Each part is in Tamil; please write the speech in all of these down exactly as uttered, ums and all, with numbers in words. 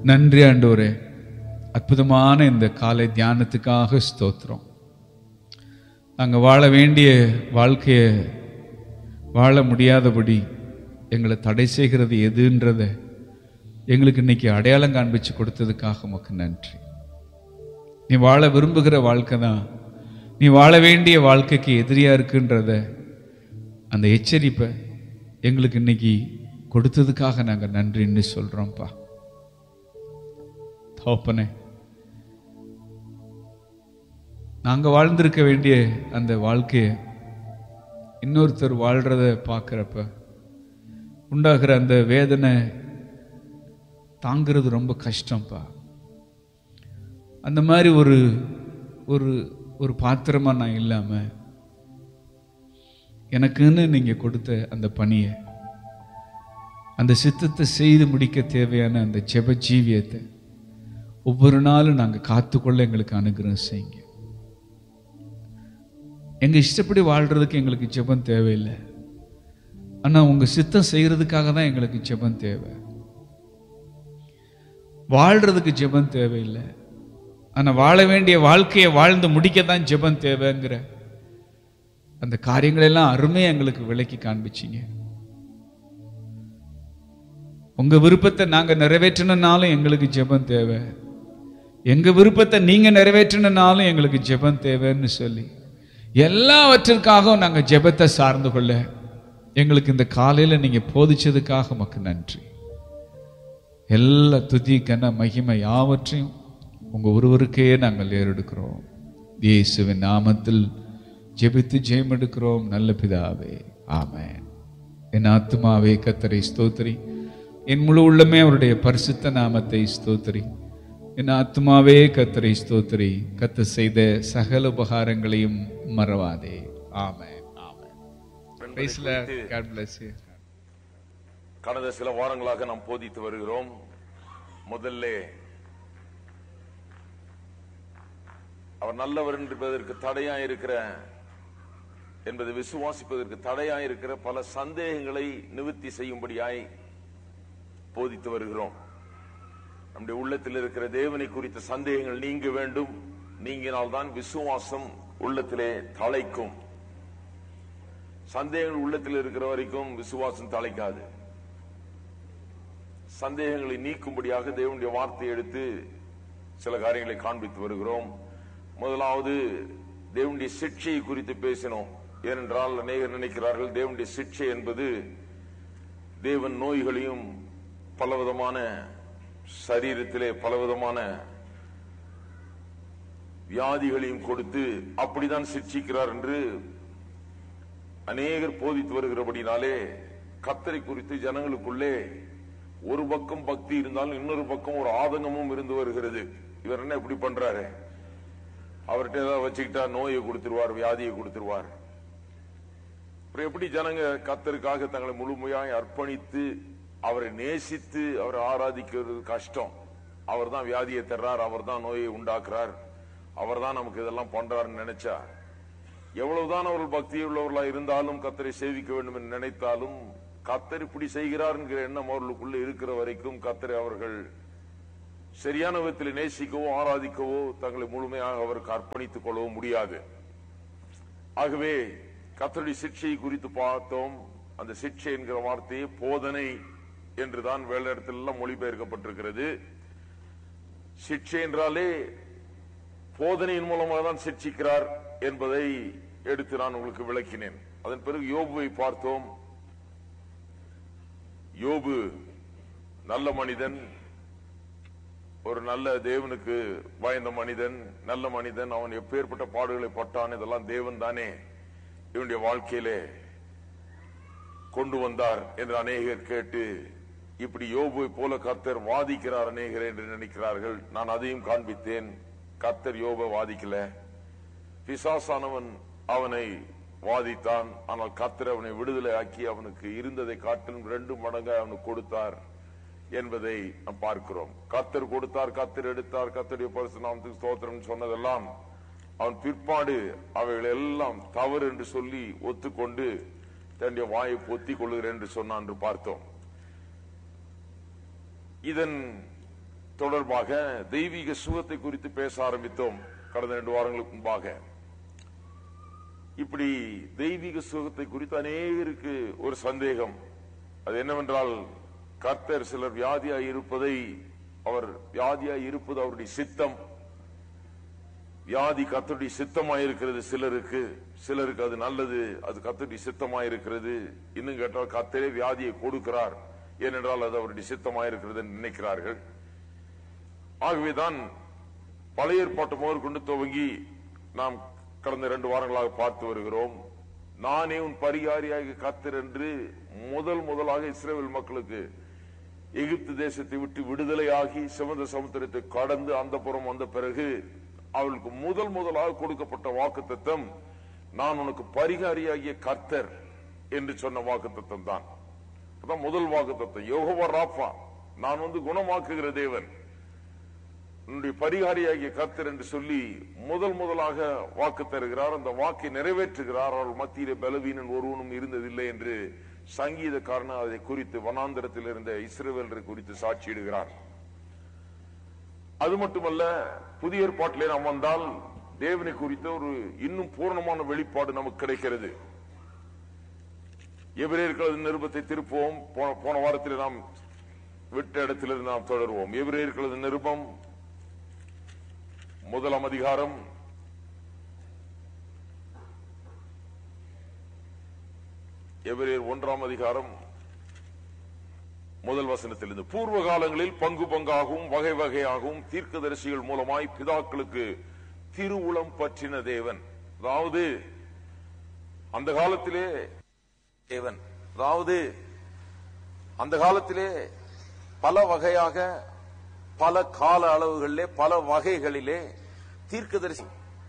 நன்றி ஆண்டவரே, அற்புதமான இந்த காலை தியானத்துக்காக ஸ்தோத்திரம். நாங்கள் வாழ வேண்டிய வாழ்க்கையை வாழ முடியாதபடி எங்களை தடை செய்கிறது எதுன்றத எங்களுக்கு இன்னைக்கு அடையாளம் காண்பிச்சு கொடுத்ததுக்காக உமக்கு நன்றி. நீ வாழ விரும்புகிற வாழ்க்கை தான் நீ வாழ வேண்டிய வாழ்க்கைக்கு எதிரியா இருக்குன்றத அந்த எச்சரிப்பை எங்களுக்கு இன்னைக்கு கொடுத்ததுக்காக நாங்கள் நன்றின்னு சொல்றோம்ப்பா. தோப்பனே, நாங்கள் வாழ்ந்திருக்க வேண்டிய அந்த வாழ்க்கையை இன்னொருத்தர் வாழ்றத பார்க்குறப்ப உண்டாகிற அந்த வேதனை தாங்கிறது ரொம்ப கஷ்டம்ப்பா. அந்த மாதிரி ஒரு ஒரு ஒரு பாத்திரமா நான் இல்லாமல் எனக்குன்னு நீங்கள் கொடுத்த அந்த பணியை, அந்த சித்தத்தை செய்து முடிக்க தேவையான அந்த ஜெப ஜீவியத்தை ஒவ்வொரு நாளும் நாங்கள் காத்துக்கொள்ள எங்களுக்கு அனுகிரகம் செய்யுங்க. எங்கள் இஷ்டப்படி வாழ்கிறதுக்கு எங்களுக்கு ஜெபம் தேவையில்லை, ஆனால் உங்கள் சித்தம் செய்கிறதுக்காக தான் எங்களுக்கு ஜெபம் தேவை. வாழ்கிறதுக்கு ஜெபம் தேவையில்லை, ஆனால் வாழ வேண்டிய வாழ்க்கையை வாழ்ந்து முடிக்கத்தான் ஜெபம் தேவைங்கிற அந்த காரியங்களெல்லாம் அருமையாக எங்களுக்கு விளக்கி காண்பிச்சிங்க. உங்கள் விருப்பத்தை நாங்கள் நிறைவேற்றினாலும் எங்களுக்கு ஜெபம் தேவை, எங்கள் விருப்பத்தை நீங்கள் நிறைவேற்றினாலும் எங்களுக்கு ஜெபம் தேவைன்னு சொல்லி எல்லாவற்றிற்காகவும் நாங்கள் ஜெபத்தை சார்ந்து கொள்ள எங்களுக்கு இந்த காலையில் நீங்கள் போதிச்சதுக்காக உமக்கு நன்றி. எல்லா துதி கன மகிமை யாவற்றையும் உங்கள் ஒருவருக்கே நாங்கள் ஏறெடுக்கிறோம். இயேசுவின் நாமத்தில் ஜெபித்து ஜெயம் எடுக்கிறோம் நல்ல பிதாவே, ஆமென். என் ஆத்துமாவே கர்த்தரை ஸ்தோத்திரி, என் முழு உள்ளமே அவருடைய பரிசுத்த நாமத்தை ஸ்தோத்திரி. என் ஆத்துமாவே கர்த்தரை ஸ்தோத்திரி, கர்த்தர் செய்த சகல உபகாரங்களையும் மறவாதே. ஆமென், ஆமென். Praise the Lord. God bless you. கடந்த சில வாரங்களாக நாம் போதித்து வருகிறோம். முதல்ல அவர் நல்லவர் என்பதற்கு தடையா இருக்கிற என்பதை விசுவாசிப்பதற்கு தடையா இருக்கிற பல சந்தேகங்களை நிவர்த்தி செய்யும்படியாய் போதித்து வருகிறோம். நம்முடைய உள்ளத்தில் இருக்கிற தேவனை குறித்த சந்தேகங்கள் நீங்க வேண்டும். நீங்கினால்தான் விசுவாசம் உள்ளத்திலே தழைக்கும். சந்தேகங்கள் உள்ளத்தில் இருக்கிற வரைக்கும் விசுவாசம் தழைக்காது. சந்தேகங்களை நீக்கும்படியாக தேவனுடைய வார்த்தை எடுத்து சில காரியங்களை காண்பித்து வருகிறோம். முதலாவது தேவனுடைய சிட்சையை குறித்து பேசினோம். ஏனென்றால் அநேகர் நினைக்கிறார்கள் தேவனுடைய சிட்சை என்பது தேவன் நோய்களையும் பலவிதமான சரீரத்திலே பலவிதமான வியாதிகளையும் கொடுத்து அப்படிதான் சிட்சிக்கிறார் என்று அநேகர் போதித்து வருகிறபடினாலே கர்த்தரை குறித்து ஜனங்களுக்குள்ளே ஒரு பக்கம் பக்தி இருந்தாலும் இன்னொரு பக்கம் ஒரு ஆதங்கமும் இருந்து வருகிறது. இவர் என்ன இப்படி பண்றாரு, அவர்கிட்ட ஏதாவது வச்சுக்கிட்டா நோயை கொடுத்துருவார், வியாதியை கொடுத்துருவார். எப்படி ஜனங்க கர்த்தருக்காக தங்களை முழுமையாய் அர்ப்பணித்து அவரை நேசித்து அவரை ஆராதிக்கிறது கஷ்டம். அவர் தான் வியாதியை தர்றார், அவர் தான் நோயை உண்டாக்குறார், அவர் தான் நமக்கு இதெல்லாம் பண்றாருன்னு நினைச்சா, எவ்வளவுதான் அவர்கள் பக்தி உள்ளவர்களா இருந்தாலும் கர்த்தரை சேவிக்க வேண்டும் என்று நினைத்தாலும் கர்த்தர் இப்படி செய்கிறார் என்கிற எண்ணம் அவர்களுக்குள்ள இருக்கிற வரைக்கும் கர்த்தரை அவர்கள் சரியான விதத்தில் நேசிக்கவோ ஆராதிக்கவோ தங்களை முழுமையாக அவருக்கு அர்ப்பணித்துக் கொள்ளவோ முடியாது. ஆகவே கர்த்தருடைய சிட்சையை குறித்து பார்த்தோம். அந்த சிட்சை என்கிற வார்த்தையை போதனை என்றுதான் வேலை இடத்துல எல்லாம் மொழிபெயர்க்கப்பட்டிருக்கிறது. சிட்சை என்றாலே போதனையின் மூலமாக தான் சிட்சிக்கிறார் என்பதை எடுத்து நான் உங்களுக்கு விளக்கினேன். அதன் பிறகு யோபுவை பார்த்தோம். யோபு நல்ல மனிதன், ஒரு நல்ல தேவனுக்கு பயந்த மனிதன், நல்ல மனிதன். அவன் எப்பேற்பட்ட பாடுகளை பட்டான், இதெல்லாம் தேவன் தானே இவனுடைய வாழ்க்கையிலே கொண்டு வந்தார் என்று அநேகர் கேட்டு இப்படி யோபுவை போல கர்த்தர் வாதிக்கிறார் அநேகர் என்று நினைக்கிறார்கள். நான் அதையும் காண்பித்தேன். கர்த்தர் யோபை வாதிக்கல, பிசாசானவன் அவனை வாதித்தான். ஆனால் கர்த்தர் அவனை விடுதலை ஆக்கி அவனுக்கு இருந்ததை காட்டிலும் ரெண்டு மடங்கு அவனுக்கு கொடுத்தார் என்பதை நாம் பார்க்கிறோம். கர்த்தர் கொடுத்தார், கர்த்தர் எடுத்தார், கர்த்தருடைய பரிசுத்த நாமத்துக்கு ஸ்தோத்திரம் சொன்னதெல்லாம் அவன் பிற்பாடு அவைகள் எல்லாம் தவறு என்று சொல்லி ஒத்துக்கொண்டு தன்னுடைய வாயை பொத்திக் கொள்ளுகிறேன் என்று சொன்னான் என்று பார்த்தோம். இதன் தொடர்பாக தெய்வீக சுகத்தை குறித்து பேச ஆரம்பித்தோம் கடந்த இரண்டு வாரங்களுக்கு முன்பாக. இப்படி தெய்வீக சுகத்தை குறித்து அநேகருக்கு ஒரு சந்தேகம். அது என்னவென்றால், கர்த்தர் சிலர் வியாதியாய் இருப்பதை, அவர் வியாதியாய் இருப்பது அவருடைய சித்தம், வியாதி கர்த்தருடைய சித்தமாயிருக்கிறது சிலருக்கு, சிலருக்கு அது நல்லது, அது கர்த்தருடைய சித்தமாயிருக்கிறது. இன்னும் கேட்டால் கர்த்தரே வியாதியை கொடுக்கிறார், ஏனென்றால் அது அவருடைய சித்தமாயிருக்கிறது என்று நினைக்கிறார்கள். ஆகவேதான் பழைய ஏற்பாட்டு முதல் கொண்டு துவங்கி நாம் கடந்த இரண்டு வாரங்களாக பார்த்து வருகிறோம். நானே உன் பரிகாரியாக கர்த்தர் என்று முதல் முதலாக இஸ்ரவேல் மக்களுக்கு எகிப்து தேசத்தை விட்டு விடுதலையாகி சிவந்த சமுத்திரத்தை கடந்து அந்த புறம் வந்த பிறகு அவளுக்கு முதல் முதலாக கொடுக்கப்பட்ட வாக்குத்தத்தம், நான் உனக்கு பரிகாரியாகிய கர்த்தர் என்று சொன்ன வாக்குத்தத்தம் தான். அதான் முதல் வாக்குத்தத்தம். யெகோவா ராஃபா, நான் வந்து குணமாக்குகிற தேவன், உன்னுடைய பரிகாரியாகிய கர்த்தர் என்று சொல்லி முதல் முதலாக வாக்கு தருகிறார். அந்த வாக்கை நிறைவேற்றுகிறார். அவள் மத்தியிலே பலவீனன் ஒருவனும் இருந்ததில்லை என்று சங்கீதக்காரன் அதை குறித்து வனாந்தரத்தில் இருந்த இஸ்ரவேலரை குறித்து சாட்சியிடுகிறார். அது மட்டுமல்ல, புதிய ஏற்பாட்டிலே நாம் வந்தால் தேவனை குறித்த ஒரு இன்னும் பூர்ணமான வெளிப்பாடு நமக்கு கிடைக்கிறது. எபிரேயர்கள் நிருபத்தை திருப்புவோம். போன வாரத்தில் நாம் விட்ட இடத்திலிருந்து நாம் தொடருவோம். எபிரேயர்கள் நிருபம் முதலாம் அதிகாரம் எபிரேயர் ஒன்றாம் அதிகாரம் முதல் வசனத்திலிருந்து, பூர்வ காலங்களில் பங்கு பங்காகவும் வகை வகையாகவும் தீர்க்கதரிசிகள் மூலமாய் பிதாக்களுக்கு திருவுளம் பற்றின தேவன். அதாவது அந்த காலத்திலே தேவன், அதாவது அந்த காலத்திலே பல வகையாக பல கால அளவுகளிலே பல வகைகளிலே தீர்க்கதரிசி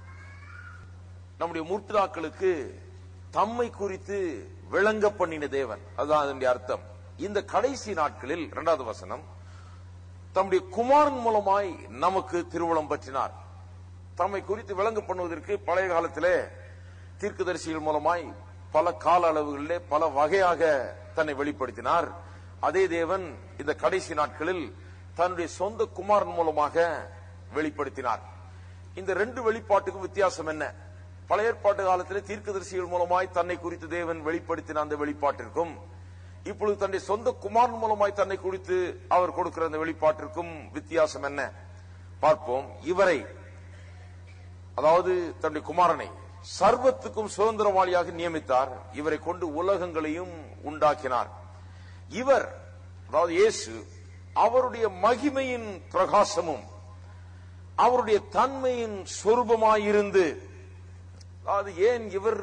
நம்முடைய முற்பிதாக்களுக்கு தம்மை குறித்து விளங்க பண்ணின தேவன். அதுதான் அதனுடைய அர்த்தம். இந்த கடைசி நாட்களில் இரண்டாவது வசனம், தம்முடைய குமாரன் மூலமாய் நமக்கு திருவுளம் பற்றினார். தம்மை குறித்து விளங்க பண்ணுவதற்கு பழைய காலத்திலே தீர்க்கதரிசிகள் மூலமாய் பல கால அளவுகளிலே பல வகையாக தன்னை வெளிப்படுத்தினார். அதே தேவன் இந்த கடைசி நாட்களில் தன்னுடைய சொந்த குமாரன் மூலமாக வெளிப்படுத்தினார். இந்த ரெண்டு வெளிப்பாட்டுக்கும் வித்தியாசம் என்ன? பழைய ஏற்பாட்டு காலத்தில் தீர்க்கதரிசிகள் மூலமாய் தன்னை குறித்து தேவன் வெளிப்படுத்தின அந்த வெளிப்பாட்டிற்கும் இப்பொழுது தன்னுடைய சொந்த குமாரன் மூலமாய் தன்னை குறித்து அவர் கொடுக்கிற அந்த வெளிப்பாட்டிற்கும் வித்தியாசம் என்ன பார்ப்போம். இவரை, அதாவது தன்னுடைய குமாரனை சர்வத்துக்கும் சுதந்திரவாளியாக நியமித்தார். இவரை கொண்டு உலகங்களையும் உண்டாக்கினார். இவர், அதாவது இயேசு, அவருடைய மகிமையின் பிரகாசமும் அவருடைய தன்மையின் சொரூபமாயிருந்து, அது ஏன் இவர்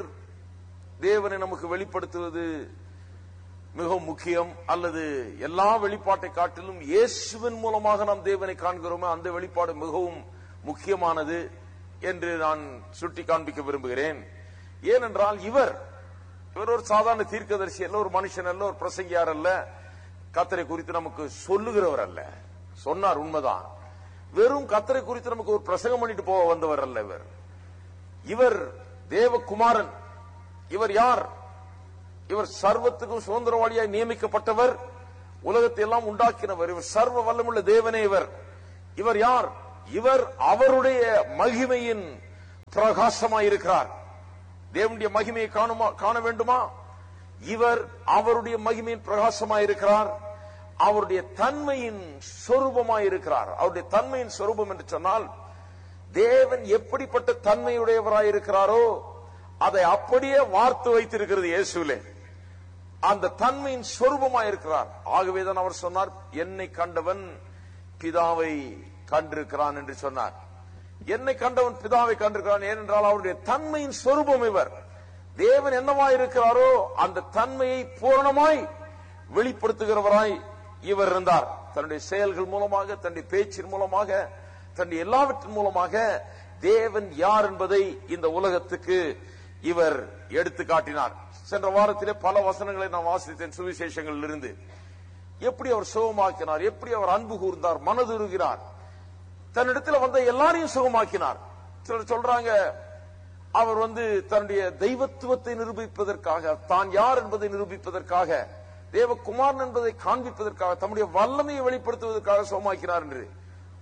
தேவனை நமக்கு வெளிப்படுத்துவது மிகவும் முக்கியம், அல்லது எல்லா வெளிப்பாட்டை காட்டிலும் இயேசுவின் மூலமாக நாம் தேவனை காண்கிறோமே அந்த வெளிப்பாடு மிகவும் முக்கியமானது என்று நான் சுட்டி காண்பிக்க விரும்புகிறேன். ஏனென்றால் இவர் இவர் ஒரு சாதாரண தீர்க்கதரிசி அல்ல, ஒரு மனுஷன் அல்ல, ஒரு பிரசங்கியார் அல்ல, கர்த்தரை குறித்து நமக்கு சொல்லுகிறவர் அல்ல. சொன்னார், உண்மைதான். வெறும் கர்த்தரை குறித்து நமக்கு ஒரு பிரசங்கம் பண்ணிட்டு போக வந்தவர் அல்ல இவர். இவர் தேவகுமாரன். இவர் யார்? இவர் சர்வத்துக்கும் சுதந்திரவாளியாய் நியமிக்கப்பட்டவர், உலகத்தை எல்லாம் உண்டாக்கினவர். இவர் சர்வ வல்லமுள்ள தேவனே. இவர் இவர் யார்? இவர் அவருடைய மகிமையின் பிரகாசமாயிருக்கிறார். தேவனுடைய மகிமையை காணுமா காண வேண்டுமா? இவர் அவருடைய மகிமையின் பிரகாசமாயிருக்கிறார். அவருடைய தன்மையின் சொரூபமாயிருக்கிறார். அவருடைய தன்மையின் சொரூபம் என்று சொன்னால், தேவன் எப்படிப்பட்ட தன்மையுடையவராயிருக்கிறாரோ அதை அப்படியே வார்த்து வைத்திருக்கிறது இயேசுவிலே. அந்த தன்மையின் சொரூபமாயிருக்கிறார். ஆகவேதான் அவர் சொன்னார், என்னை கண்டவன் பிதாவை கண்டிருக்கிறான் என்று சொன்னார். என்னை கண்டவன் பிதாவை கண்டிருக்கிறான். ஏனென்றால் அவருடைய தன்மையின் சொரூபம் இவர். தேவன் என்னவாயிருக்கிறாரோ அந்த தன்மையை பூரணமாய் வெளிப்படுத்துகிறவராய் இவர் இருந்தார். தன்னுடைய செயல்கள் மூலமாக, தன்னுடைய பேச்சின் மூலமாக, தன்னுடைய எல்லாவற்றின் மூலமாக தேவன் யார் என்பதை இந்த உலகத்துக்கு இவர் எடுத்து காட்டினார். சென்ற வாரத்திலே பல வசனங்களை நான் வாசித்தேன் சுவிசேஷங்களில் இருந்து. எப்படி அவர் சுகமாக்கினார், எப்படி அவர் அன்பு கூர்ந்தார், மனதுருகிறார், தன்னிடத்தில் வந்த எல்லாரையும் சுகமாக்கினார். சிலர் சொல்றாங்க, அவர் வந்து தன்னுடைய தெய்வத்துவத்தை நிரூபிப்பதற்காக, தான் யார் என்பதை நிரூபிப்பதற்காக, தேவகுமாரன் என்பதை காண்பிப்பதற்காக, தம்முடைய வல்லமையை வெளிப்படுத்துவதற்காக சுகமாக்கினார் என்று.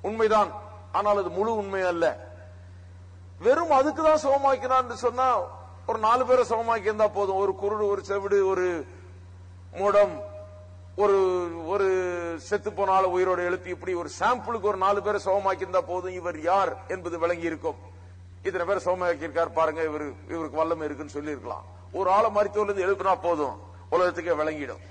உண்மைதான், ஆனால் அது முழு உண்மை அல்ல. வெறும் அதுக்குதான் சுகமாக்கினார் என்று சொன்னா ஒரு நாலு பேரை சுகமாக்கி இருந்தா போதும். ஒரு குருடு, ஒரு செவிடு, ஒரு மூடம், ஒரு ஒரு செத்து போனால உயிரோடு எழுப்பி, இப்படி ஒரு சாம்பிளுக்கு ஒரு நாலு பேரை சுகமாக்கி இருந்தா போதும். இவர் யார் என்பது விளங்கி இருக்கும். இத்தனை பேர் சுகமாக்கி இருக்கார் பாருங்க, இவரு இவருக்கு வல்லமை இருக்குன்னு சொல்லி இருக்கலாம். ஒரு ஆளை மருத்துவர்ல எழுப்பினா போதும், உலகத்துக்கே விளங்கிடும்.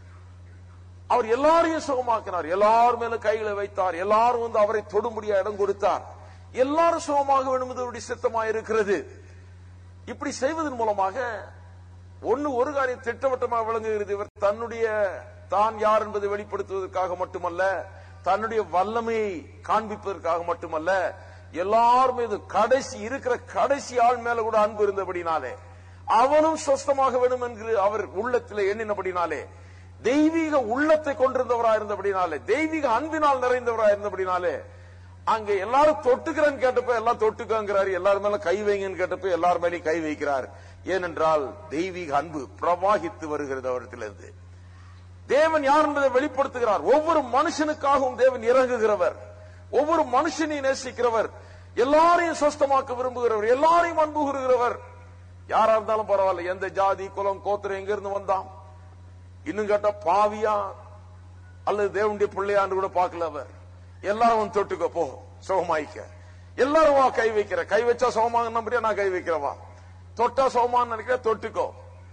அவர் எல்லாரையும் சுகமாக்கினார், எல்லாரும் மேல கைகளை வைத்தார், எல்லாரும் வந்து அவரை தொடும்படியா இடம் கொடுத்தார். எல்லாரும் சுகமாக வேண்டும் என்பது சித்தமாக இருக்கிறது. இப்படி செய்வதன் மூலமாக ஒன்னு ஒரு காரியம் திட்டவட்டமாக விளங்குகிறது. இவர் தன்னுடைய தான் யார் என்பதை வெளிப்படுத்துவதற்காக மட்டுமல்ல, தன்னுடைய வல்லமையை காண்பிப்பதற்காக மட்டுமல்ல, எல்லாரும் மீது கடைசி இருக்கிற கடைசி ஆள் மேல கூட அன்பு இருந்தபடினாலே, அவனும் சொஸ்தமாக வேண்டும் என்று அவர் உள்ளத்தில் எண்ணினபடினாலே, தெய்வீக உள்ளத்தை கொண்டிருந்தவராக இருந்தபடினாலே, தெய்வீக அன்பினால் நிறைந்தவராக இருந்தபடினாலே, அங்க எல்லாரும் தொட்டுக்கிறேன்னு கேட்டப்ப எல்லாம் தொட்டுக்காங்கிறாரு, எல்லாரும் மேல கை வைங்கன்னு கேட்டப்ப எல்லாரும் மேலேயும் கை வைக்கிறார். ஏனென்றால் தெய்வீக அன்பு பிரவாகித்து வருகிறது அவரிடத்திலிருந்து. தேவன் யார் என்பதை வெளிப்படுத்துகிறார். ஒவ்வொரு மனுஷனுக்காகவும் தேவன் இறங்குகிறவர், ஒவ்வொரு மனுஷனையும் நேசிக்கிறவர், எல்லாரையும் சொஸ்தமாக்க விரும்புகிறவர், எல்லாரையும் அன்பு கூறுகிறவர். யாரா இருந்தாலும் பரவாயில்ல, எந்த ஜாதி குலம் கோத்திரம் எங்க இருந்து வந்தான், இன்னும் கேட்டா பாவியா அல்லது தேவனுடைய பிள்ளையான்னு கூட பார்க்கல அவர். எல்லாரும் தொட்டுக்க போ சுகமாய்க்க, எல்லாரும் கை வைக்கிற, கை வச்சா சுகமாக நம்புறியா, நான் கை வைக்கிறவா, தொட்டா சுகமான்னு நினைக்கிற, தொட்டுக்கோ.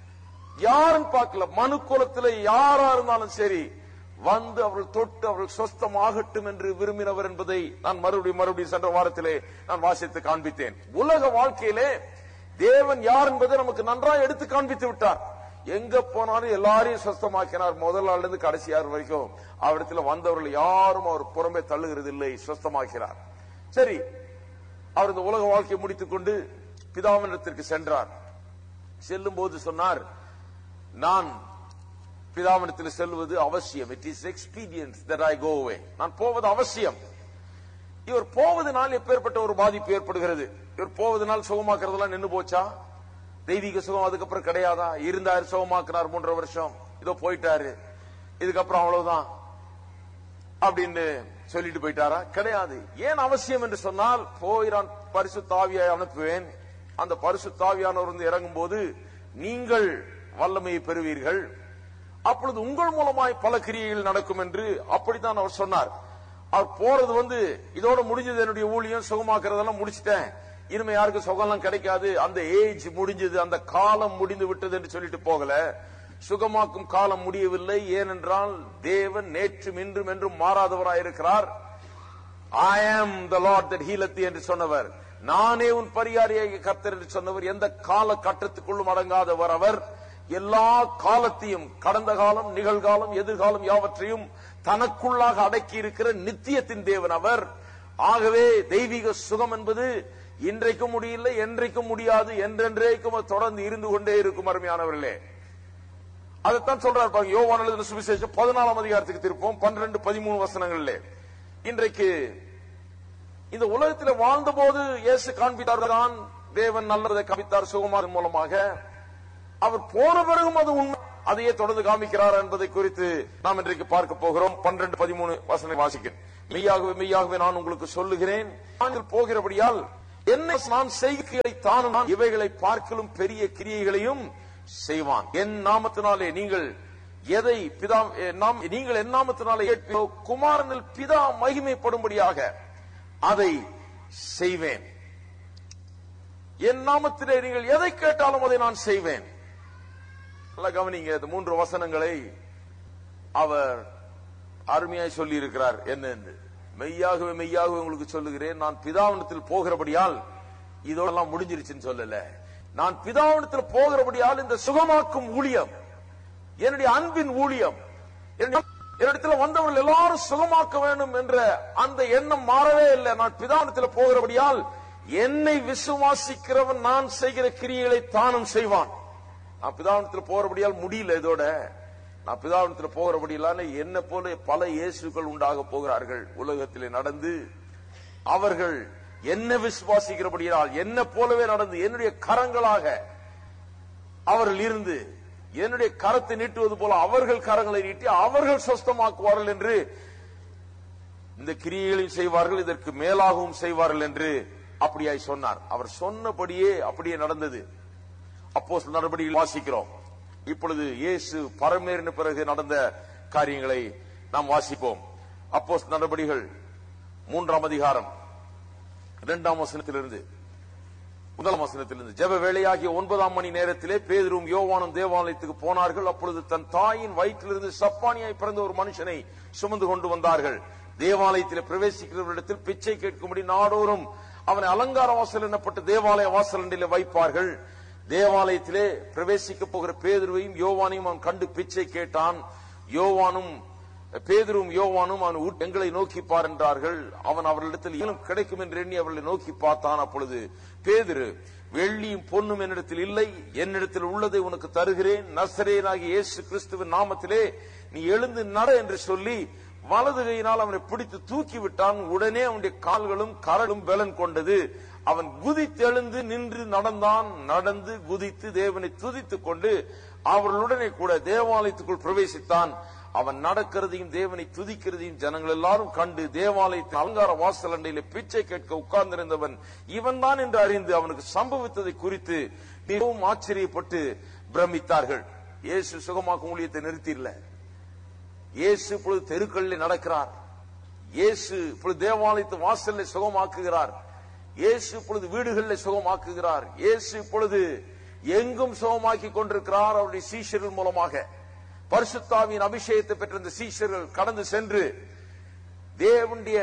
யாரும் பார்க்கல, மனு குலத்தில் யாரா இருந்தாலும் சரி வந்து அவர்கள் தொட்டு அவர்கள் சொஸ்தமாகட்டும் என்று விரும்பினவர் என்பதை நான் மறுபடியும் மறுபடியும் சென்ற வாரத்திலே நான் வாசித்து காண்பித்தேன். உலக வாழ்க்கையிலே தேவன் யார் என்பதை நமக்கு நன்றாக எடுத்து காண்பித்து விட்டார். எங்க போனாலும் எல்லாரையும் சொஸ்தமாக்கினார். முதல் நாள்ல இருந்து கடைசி யார் வரைக்கும் அவரிடத்துல வந்தவர்கள் யாரும் அவர் புறம்பே தள்ளுகிறது இல்லை, சொஸ்தமாக்கிறார். சரி, அவர் இந்த உலக வாழ்க்கையை முடித்துக் கொண்டு பிதாவினிடத்திற்கு சென்றார். செல்லும் போது சொன்னார், நான் பிதாவினிடத்தில் செல்வது அவசியம். It is experience that I கோ அவே. நான் போவது அவசியம். இவர் போவதனால் எப்பேற்பட்ட ஒரு பாதிப்பு ஏற்படுகிறது. இவர் போவதனால் சுகமாக்குறதெல்லாம் நின்று போச்சா? தெய்வீக சுகம் அதுக்கப்புறம் கிடையாதா? இருந்தாரு, சுகமாக்குனார், மூன்றரை வருஷம், இதோ போயிட்டாரு, இதுக்கப்புறம் அவ்வளவுதான் அப்படின்னு சொல்லிட்டு போயிட்டாரா? கிடையாது. ஏன் அவசியம் என்று சொன்னால், போய் நான் பரிசுத்த ஆவியாய் அனுப்புவேன், அந்த பரிசுத்த ஆவியானவர் வந்து இறங்கும் போது நீங்கள் வல்லமையை பெறுவீர்கள், அப்பொழுது உங்கள் மூலமாய் பல கிரியைகள் நடக்கும் என்று அப்படித்தான் அவர் சொன்னார். அவர் போறது வந்து இதோட முடிஞ்சது, என்னுடைய ஊழியம் சுகமாக்குறதெல்லாம் முடிச்சிட்டேன், இனிமே யாருக்கு சுகம்லாம் கிடைக்காது, அந்த ஏஜ் முடிஞ்சது, அந்த காலம் முடிந்து விட்டது என்று சொல்லிட்டு போகல. சுகமாக்கும் காலம் முடியவில்லை. ஏனென்றால் தேவன் நேற்றும் இன்றும் என்றும் மாறாதவராயிருக்கிறார். I am the Lord that healeth thee என்று சொன்னவர், நானே உன் பரிகாரியாக கர்த்தர் என்று சொன்னவர், எந்த கால கட்டத்துக்குள்ளும் அடங்காதவர் அவர். எல்லா காலத்தையும், கடந்த காலம், நிகழ்காலம், எதிர்காலம் யாவற்றையும் தனக்குள்ளாக அடக்கி இருக்கிற நித்தியத்தின் தேவன் அவர். ஆகவே தெய்வீக சுகம் என்பது இன்றைக்கும் முடியல, என்றைக்கும் முடியாது, என்றென்றைக்கும் தொடர்ந்து இருந்து கொண்டே இருக்கும். அருமையானவர்களே, அதைத்தான் சொல்றார் யோவான் எழுதின சுவிசேஷம் பதினாலாம் அதிகாரத்துக்கு திருப்போம், பன்னிரண்டு பதிமூணு வசனங்களிலே. இன்றைக்கு இந்த உலகத்தில் வாழ்ந்த போது இயேசு காண்பித்தார் தான் தேவன் நல்லதை காண்பித்தார் சுகமாரின் மூலமாக. அவர் போன பிறகும் அது உண்மை, அதையே தொடர்ந்து காமிக்கிறார் என்பதை குறித்து நாம் இன்றைக்கு பார்க்க போகிறோம். பன்னிரண்டு பதிமூணு வசனம் வாசிக்கிறேன். மெய்யாகவே மெய்யாகவே நான் உங்களுக்கு சொல்லுகிறேன், நாங்கள் போகிறபடியால் என்ன நான் செய்கைகளை தானும் இவைகளை பார்க்கலும் பெரிய கிரியைகளையும் செய்வான். என் நாமத்தினாலே நீங்கள் எதை பிதா நீங்கள் என் நாமத்தினாலே கேட்பீரோ குமாரனில் பிதா மகிமைப்படும்படியாக அதை செய்வேன். என் நாமத்திலே நீங்கள் எதை கேட்டாலும் அதை நான் செய்வேன். நல்லா கவனிங்க, இந்த மூன்று வசனங்களை அவர் அருமையாய் சொல்லி இருக்கிறார். என்ன? மெய்யாகவே மெய்யாகவே உங்களுக்கு சொல்லுகிறேன், நான் பிதாவினத்தில் போகிறபடியால் இதோடெல்லாம் முடிஞ்சிருச்சுன்னு சொல்லல. நான் பிதாவினத்தில் போகிறபடியால் இந்த சுகமாக்கும் ஊழியம், என்னுடைய அன்பின் ஊழியம், என்னிடத்தில் வந்தவர்கள் எல்லாரும் சுகமாக்க வேண்டும் என்ற அந்த எண்ணம் மாறவே இல்லை. நான் பிதாவினத்தில் போகிறபடியால் என்னை விசுவாசிக்கிறவன் நான் செய்கிற கிரியைகளை தானும் செய்வான். நான் பிதாவினத்தில் போகிறபடியால் முடியல இதோட, நான் பிதாவினத்தில் போகிறபடியால் என்ன போல பல இயேசுக்கள் உண்டாக போகிறார்கள் உலகத்திலே நடந்து. அவர்கள் என்ன விசுவாசிக்கிறபடியால் என்ன போலவே நடந்து என்னுடைய கரங்களாக அவர்கள் இருந்து என்னுடைய கரத்தை நீட்டுவது போல அவர்கள் கரங்களை நீட்டி அவர்கள் சொஸ்தமாக்குவார்கள் என்று இந்த கிரியைகளையும் செய்வார்கள், இதற்கு மேலாகவும் செய்வார்கள் என்று அப்படியாய் சொன்னார். அவர் சொன்னபடியே அப்படியே நடந்தது. அப்போஸ்தலர் நடபடியில் வாசிக்கிறோம். இப்பொழுது இயேசு பரமேறின பிறகு நடந்த காரியங்களை நாம் வாசிப்போம். அப்போஸ்தலர் நடபடிகள் மூன்றாம் அதிகாரம் இரண்டாம் வசனத்திலிருந்து முதலாம் வசனத்திலிருந்து. ஜெப வேளையாகிய ஒன்பதாம் மணி நேரத்திலே பேதுரும் யோவானும் தேவாலயத்துக்கு போனார்கள். அப்பொழுது தன் தாயின் வயிற்றிலிருந்து சப்பானியாய் பிறந்த ஒரு மனுஷனை சுமந்து கொண்டு வந்தார்கள். தேவாலயத்தில் பிரவேசிக்கிறவரிடத்தில் பிச்சை கேட்கும்படி நாடோறும் அவனை அலங்கார வாசல் எனப்பட்ட தேவாலய வாசல் அண்டிலே வைப்பார்கள். தேவாலயத்திலே பிரவேசிக்க போகிற பேதுருவையும் யோவானையும் அவன் கண்டு பிச்சை கேட்டான். யோவானும் பேதுரும் யோவானும் அவன் எங்களை நோக்கி பார் என்றார்கள். அவன் அவர்களிடத்தில் ஏனும் கிடைக்கும் என்று எண்ணி அவர்களை நோக்கி பார்த்தான். அப்பொழுது பேதுரு, வெள்ளியும் பொன்னும் என்னிடத்தில் இல்லை, என்னிடத்தில் உள்ளதை உனக்கு தருகிறேன், நசரேயனாகிய இயேசு கிறிஸ்துவின் நாமத்திலே நீ எழுந்து நட என்று சொல்லி வலது கையினால் அவனை பிடித்து தூக்கி விட்டான். உடனே அவனுடைய கால்களும் கரடும் பலன் கொண்டது. அவன் குதித்தெழுந்து நின்று நடந்தான். நடந்து குதித்து தேவனை துதித்துக் கொண்டு அவர்களுடனே கூட தேவாலயத்துக்குள் பிரவேசித்தான். அவன் நடக்கிறதையும் தேவனை துதிக்கிறதையும் ஜனங்கள் எல்லாரும் கண்டு தேவாலயத்தின் அலங்கார வாசல் அண்டையிலே பிச்சை கேட்க உட்கார்ந்திருந்தவன் இவன் தான் என்று அறிந்து அவனுக்கு சம்பவித்ததை குறித்து மிகவும் ஆச்சரியப்பட்டு பிரமித்தார்கள். இயேசு சுகமாக்கும் ஊழியத்தை நிறுத்தியில்ல. இயேசு இப்பொழுது தெருக்களில் நடக்கிறார். இயேசு இப்பொழுது தேவாலயத்து வாசலில் சுகமாக்குகிறார். இயேசு இப்பொழுது வீடுகளில் சுகமாக்குகிறார். இயேசு இப்பொழுது எங்கும் சுகமாக்கி கொண்டிருக்கிறார். அவருடைய சீஷர்கள் மூலமாக பரிசுத்தாவின் அபிஷேகத்தை பெற்ற இந்த சீஷர்கள் கடந்து சென்று தேவனுடைய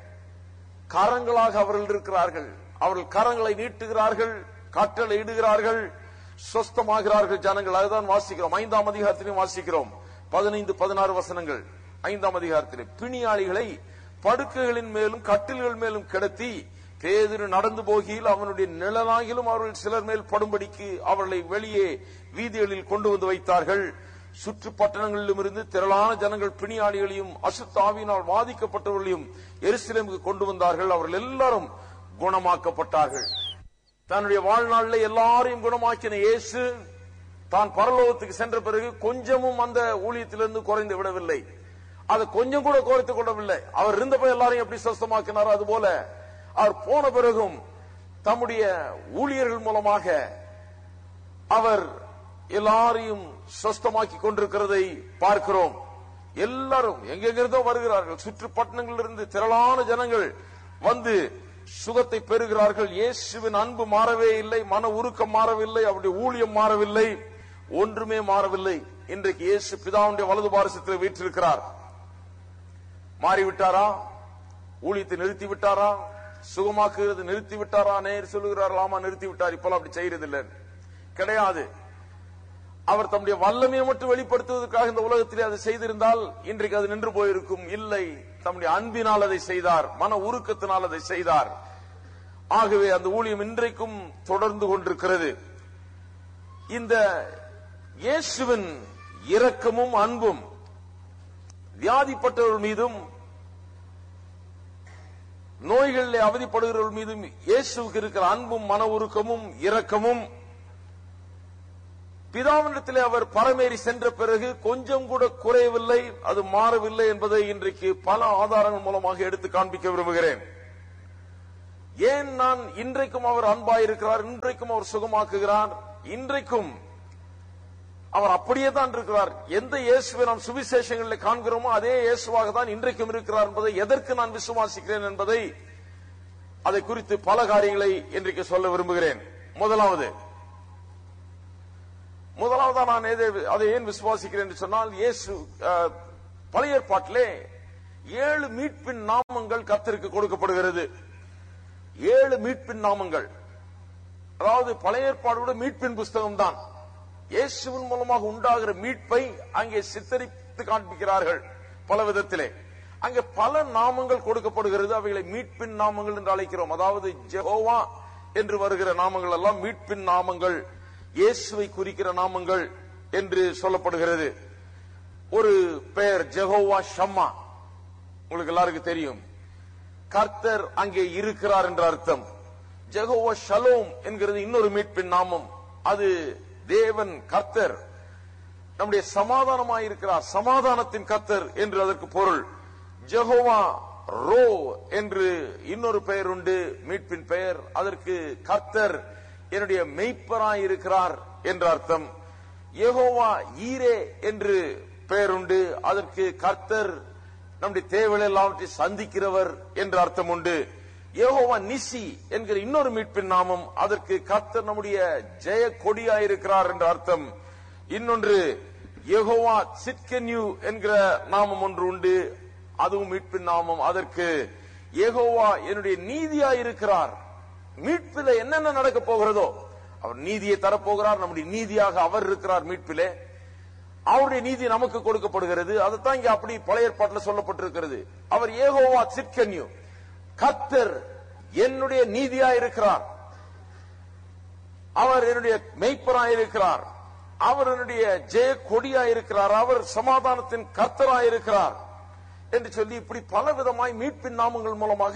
கரங்களாக அவர்கள் இருக்கிறார்கள். அவர்கள் கரங்களை நீட்டுகிறார்கள், கட்டளை இடுகிறார்கள், சொஸ்தமாகிறார்கள் ஜனங்கள். அதுதான் வாசிக்கிறோம். ஐந்தாம் அதிகாரத்திலையும் வாசிக்கிறோம். பதினைந்து பதினாறு வசனங்கள். ஐந்தாம் அதிகாரத்திலே பிணியாளிகளை படுக்கைகளின் மேலும் கட்டில்கள் மேலும் கிடத்தி பேதுரு நடந்து போகையில் அவனுடைய நிழலாகிலும் அவர்கள் சிலர் மேல் படும்படிக்கு அவர்களை வெளியே வீதிகளில் கொண்டு வந்து வைத்தார்கள். சுற்று பட்டணங்களிலும் இருந்து திரளான ஜனங்கள் பிணியாளிகளையும் அசுத்தாவியினால் பாதிக்கப்பட்டவர்களையும் எருசலேமுக்கு கொண்டு வந்தார்கள். அவர்கள் எல்லாரும் குணமாக்கப்பட்டார்கள். தன்னுடைய வாழ்நாளில் எல்லாரையும் குணமாக்கின இயேசு தான் பரலோகத்துக்கு சென்ற பிறகு கொஞ்சமும் அந்த ஊழியத்திலிருந்து குறைந்து விடவில்லை. அதை கொஞ்சம் கூட குறைத்துக் கொள்ளவில்லை. அவர் இருந்தப்போ எல்லாரையும் எப்படி சொஸ்தமாக்கினார், அதுபோல அவர் போன பிறகும் தம்முடைய ஊழியர்கள் மூலமாக அவர் எல்லாரையும் சொஸ்தமாக்கி கொண்டிருக்கிறதை பார்க்கிறோம். எல்லாரும் எங்கெங்கிருந்தோ வருகிறார்கள். சுற்று பட்டணங்களிலிருந்து திரளான ஜனங்கள் வந்து சுகத்தை பெறுகிறார்கள். இயேசுவின் அன்பு மாறவே இல்லை, மன உருக்கம் மாறவில்லை, அவருடைய ஊழியம் மாறவில்லை, ஒன்றுமே மாறவில்லை. இன்றைக்கு இயேசு பிதாவுடைய வலது பாரசத்தில் வீற்றிருக்கிறார். மாறிவிட்டாரா? ஊழியத்தை நிறுத்தி விட்டாரா? சுகமாக்குகிறது நிறுத்தி விட்டாரா? நேர் சொல்லுகிறார், ஆமா நிறுத்தி விட்டார், இப்பெல்லாம் அப்படி செய்யறதில்லை. கிடையாது. அவர் தம்முடைய வல்லமையை மட்டும் வெளிப்படுத்துவதற்காக இந்த உலகத்திலே அதை செய்திருந்தால் இன்றைக்கு அது நின்று போயிருக்கும். இல்லை, தம்முடைய அன்பினால் அதை செய்தார், மன உருக்கத்தினால் அதை செய்தார். ஆகவே அந்த ஊழியம் இன்றைக்கும் தொடர்ந்து கொண்டிருக்கிறது. இந்த இயேசுவின் இரக்கமும் அன்பும் வியாதிப்பட்டவர்கள் மீதும் நோய்களில் அவதிப்படுகிறவர்கள் மீதும் இயேசுவுக்கு இருக்கிற அன்பும் மன உருக்கமும் இரக்கமும் பிதாவினிடத்திலே அவர் பரமேறி சென்ற பிறகு கொஞ்சம் கூட குறையவில்லை, அது மாறவில்லை என்பதை இன்றைக்கு பல ஆதாரங்கள் மூலமாக எடுத்து காண்பிக்க விரும்புகிறேன். ஏன் நான் இன்றைக்கும் அவர் அன்பாயிருக்கிறார், இன்றைக்கும் அவர் சுகமாக்குகிறார், இன்றைக்கும் அவர் அப்படியே தான் இருக்கிறார். எந்த இயேசுவை நாம் சுவிசேஷங்களில் காண்கிறோமோ அதே இயேசுவாக தான் இன்றைக்கும் இருக்கிறார் என்பதை எதற்கு நான் விசுவாசிக்கிறேன் என்பதை அதை குறித்து பல காரியங்களை இன்றைக்கு சொல்ல விரும்புகிறேன். முதலாவது முதலாவதா நான் அதை ஏன் விசுவாசிக்கிறேன் என்று சொன்னால், இயேசு பழைய ஏற்பாட்டிலே ஏழு மீட்பின் நாமங்கள் கர்த்தருக்கு கொடுக்கப்படுகிறது. ஏழு மீட்பின் நாமங்கள், அதாவது பழைய ஏற்பாடு மீட்பின் புஸ்தகம் தான். இயேசுவின் மூலமாக உண்டாகிற மீட்பை அங்கே சித்தரித்து காண்பிக்கிறார்கள் பல விதத்திலே. அங்கே பல நாமங்கள் கொடுக்கப்படுகிறது. அவைகளை மீட்பின் நாமங்கள் என்று அழைக்கிறோம். அதாவது ஜெகோவா என்று வருகிற நாமங்கள் எல்லாம் மீட்பின் நாமங்கள், இயேசுவை குறிக்கிற நாமங்கள் என்று சொல்லப்படுகிறது. ஒரு பெயர் ஜெகோவா ஷம்மா, உங்களுக்கு எல்லாருக்கும் தெரியும். கர்த்தர் அங்கே இருக்கிறார் என்ற அர்த்தம். ஜெகோவா ஷலோம் என்கிறது இன்னொரு மீட்பின் நாமம். அது தேவன் கர்த்தர் நம்முடைய சமாதானமாயிருக்கிறார், சமாதானத்தின் கர்த்தர் என்று அதற்கு பொருள். ஜெகோவா ரோ என்று இன்னொரு பெயர் உண்டு, மீட்பின் பெயர். அதற்கு கர்த்தர் என்னுடைய மெய்ப்பராய் இருக்கிறார் என்ற அர்த்தம். யெகோவா ஈரே என்று பெயர் உண்டு, அதற்கு கர்த்தர் நம்முடைய தேவைகள் எல்லாவற்றை சந்திக்கிறவர் என்ற அர்த்தம் உண்டு. யெகோவா நிசி என்கிற இன்னொரு மீட்பின் நாமம், அதற்கு கர்த்தர் நம்முடைய ஜெய கொடியாயிருக்கிறார் என்ற அர்த்தம். இன்னொன்று யெகோவா சிட்கென்யூ என்கிற நாமம் ஒன்று உண்டு, அதுவும் மீட்பின் நாமம். அதற்கு யெகோவா என்னுடைய நீதியாயிருக்கிறார். மீட்பில என்னென்ன நடக்க போகிறதோ அவர் நீதியை தரப்போகிறார். நம்முடைய நீதியாக அவர் இருக்கிறார். மீட்பிலே அவருடைய நீதி நமக்கு கொடுக்கப்படுகிறது. அதுதான் இங்க அப்படி பழைய ஏற்பாட்டில் சொல்லப்பட்டிருக்கிறது. அவர் யெகோவா சிட்கென்யூ, கர்த்தர் என்னுடைய நீதியாயிருக்கிறார், அவர் என்னுடைய மெய்ப்பராயிருக்கிறார், அவர் என்னுடைய ஜெய கொடியாயிருக்கிறார், அவர் சமாதானத்தின் கர்த்தராயிருக்கிறார் என்று சொல்லி இப்படி பல விதமாய் மீட்பின் நாமங்கள் மூலமாக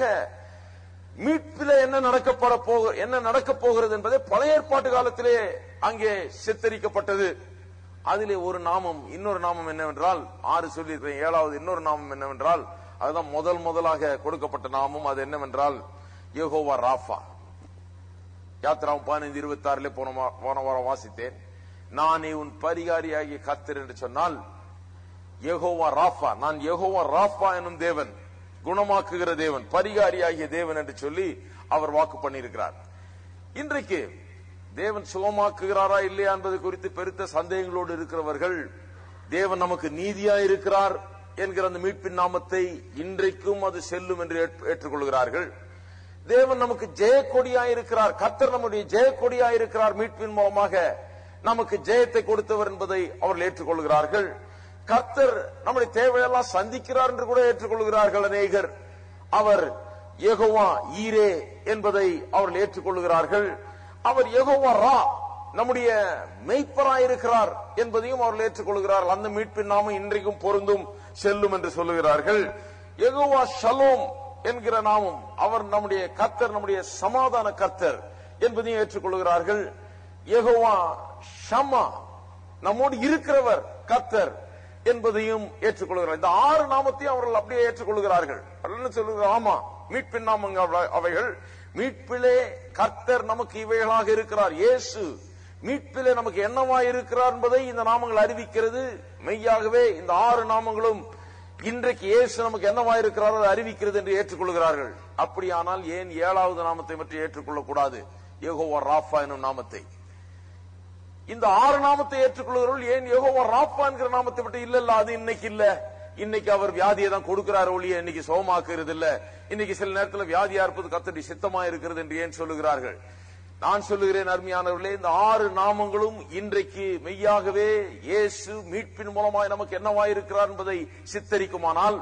மீட்பில என்ன நடக்கப்பட போக என்ன நடக்க போகிறது என்பதை பழைய ஏற்பாட்டு காலத்திலே அங்கே சித்தரிக்கப்பட்டது. அதிலே ஒரு நாமம், இன்னொரு நாமம் என்னவென்றால், ஆறு சொல்லியிருக்கிறேன், ஏழாவது இன்னொரு நாமம் என்னவென்றால், அதுதான் முதல் முதலாக கொடுக்கப்பட்ட நாமம். அது என்னவென்றால் யெகோவா ராஃபா. யாத்திராவும் பதினைந்து இருபத்தி ஆறுல போன போன வாரம் வாசித்தேன். நானே உன் பரிகாரியாகிய கர்த்தர் என்று சொன்னால் யெகோவா ராஃபா, நான் யெகோவா ராஃபா எனும் தேவன், குணமாக்குகிற தேவன், பரிகாரியாகிய தேவன் என்று சொல்லி அவர் வாக்கு பண்ணியிருக்கிறார். இன்றைக்கு தேவன் சுகமாக்குகிறாரா இல்லையா என்பது குறித்து பெருத்த சந்தேகங்களோடு இருக்கிறவர்கள், தேவன் நமக்கு நீதியா இருக்கிறார் என்கிற அந்த மீட்பின் நாமத்தை இன்றைக்கும் அது செல்லும் என்று ஏற்றுக்கொள்கிறார்கள். தேவன் நமக்கு ஜெயக்கொடியாயிருக்கிறார், கர்த்தர் நம்முடைய ஜெயக்கொடியாயிருக்கிறார், மீட்பின் மூலமாக நமக்கு ஜெயத்தை கொடுத்தவர் என்பதை அவர்கள் ஏற்றுக்கொள்கிறார்கள். கர்த்தர் நம்முடைய தேவையெல்லாம் சந்திக்கிறார் என்று கூட ஏற்றுக்கொள்கிறார்கள் அநேகர். அவர் யெகோவா ஈரே என்பதை அவர்கள் ஏற்றுக்கொள்கிறார்கள். அவர் யெகோவா ரா, நம்முடைய மெய்ப்பராயிருக்கிறார் என்பதையும் அவர்கள் ஏற்றுக்கொள்கிறார்கள். அந்த மீட்பின் நாமம் இன்றைக்கும் பொருந்தும், செல்லும் என்று சொல்லுகிறார்கள். யெகோவா ஷலோம் என்கிற நாமம், அவர் நம்முடைய கர்த்தர், நம்முடைய சமாதான கர்த்தர் என்பதையும் ஏற்றுக்கொள்கிறார்கள். யெகோவா ஷம்மா, நம்மோடு இருக்கிறவர் கர்த்தர் என்பதையும் ஏற்றுக்கொள்கிறார். இந்த ஆறு நாமத்தையும் அவர்கள் அப்படியே ஏற்றுக்கொள்கிறார்கள். சொல்லுகிறார், ஆமா மீட்பின் நாமங்கள் அவைகள். மீட்பிலே கர்த்தர் நமக்கு இவைகளாக இருக்கிறார். இயேசு மீட்பிலே நமக்கு என்னவா இருக்கிறார் என்பதை இந்த நாமங்கள் அறிவிக்கிறது. மெய்யாகவே இந்த ஆறு நாமங்களும் இன்றைக்கு இயேசு நமக்கு என்னவா இருக்கிறார் அதை அறிவிக்கிறது என்று ஏற்றுக்கொள்கிறார்கள். அப்படியானால் ஏன் ஏழாவது நாமத்தை பற்றி ஏற்றுக்கொள்ளக் கூடாது, யெகோவா ராஃபா எனும் நாமத்தை? இந்த ஆறு நாமத்தை ஏற்றுக்கொள்கிறவர்கள் ஏன் யெகோவா ராஃபா என்கிற நாமத்தை பற்றி இல்ல இல்ல அது இன்னைக்கு இல்ல, இன்னைக்கு அவர் வியாதியை தான் கொடுக்கிறார் ஒழிய இன்னைக்கு சுகமாக்குறது இல்ல, இன்னைக்கு சில நேரத்தில் வியாதியா இருப்பது கர்த்தருடைய சித்தமா இருக்கிறது என்று ஏன் சொல்லுகிறார்கள்? நான் சொல்லுகிறேன் அருமையானவர்களே, இந்த ஆறு நாமங்களும் இன்றைக்கு மெய்யாகவே இயேசு மீட்பின் மூலமாய் நமக்கு என்னவாயிருக்கிறார் என்பதை சித்தரிக்குமானால்,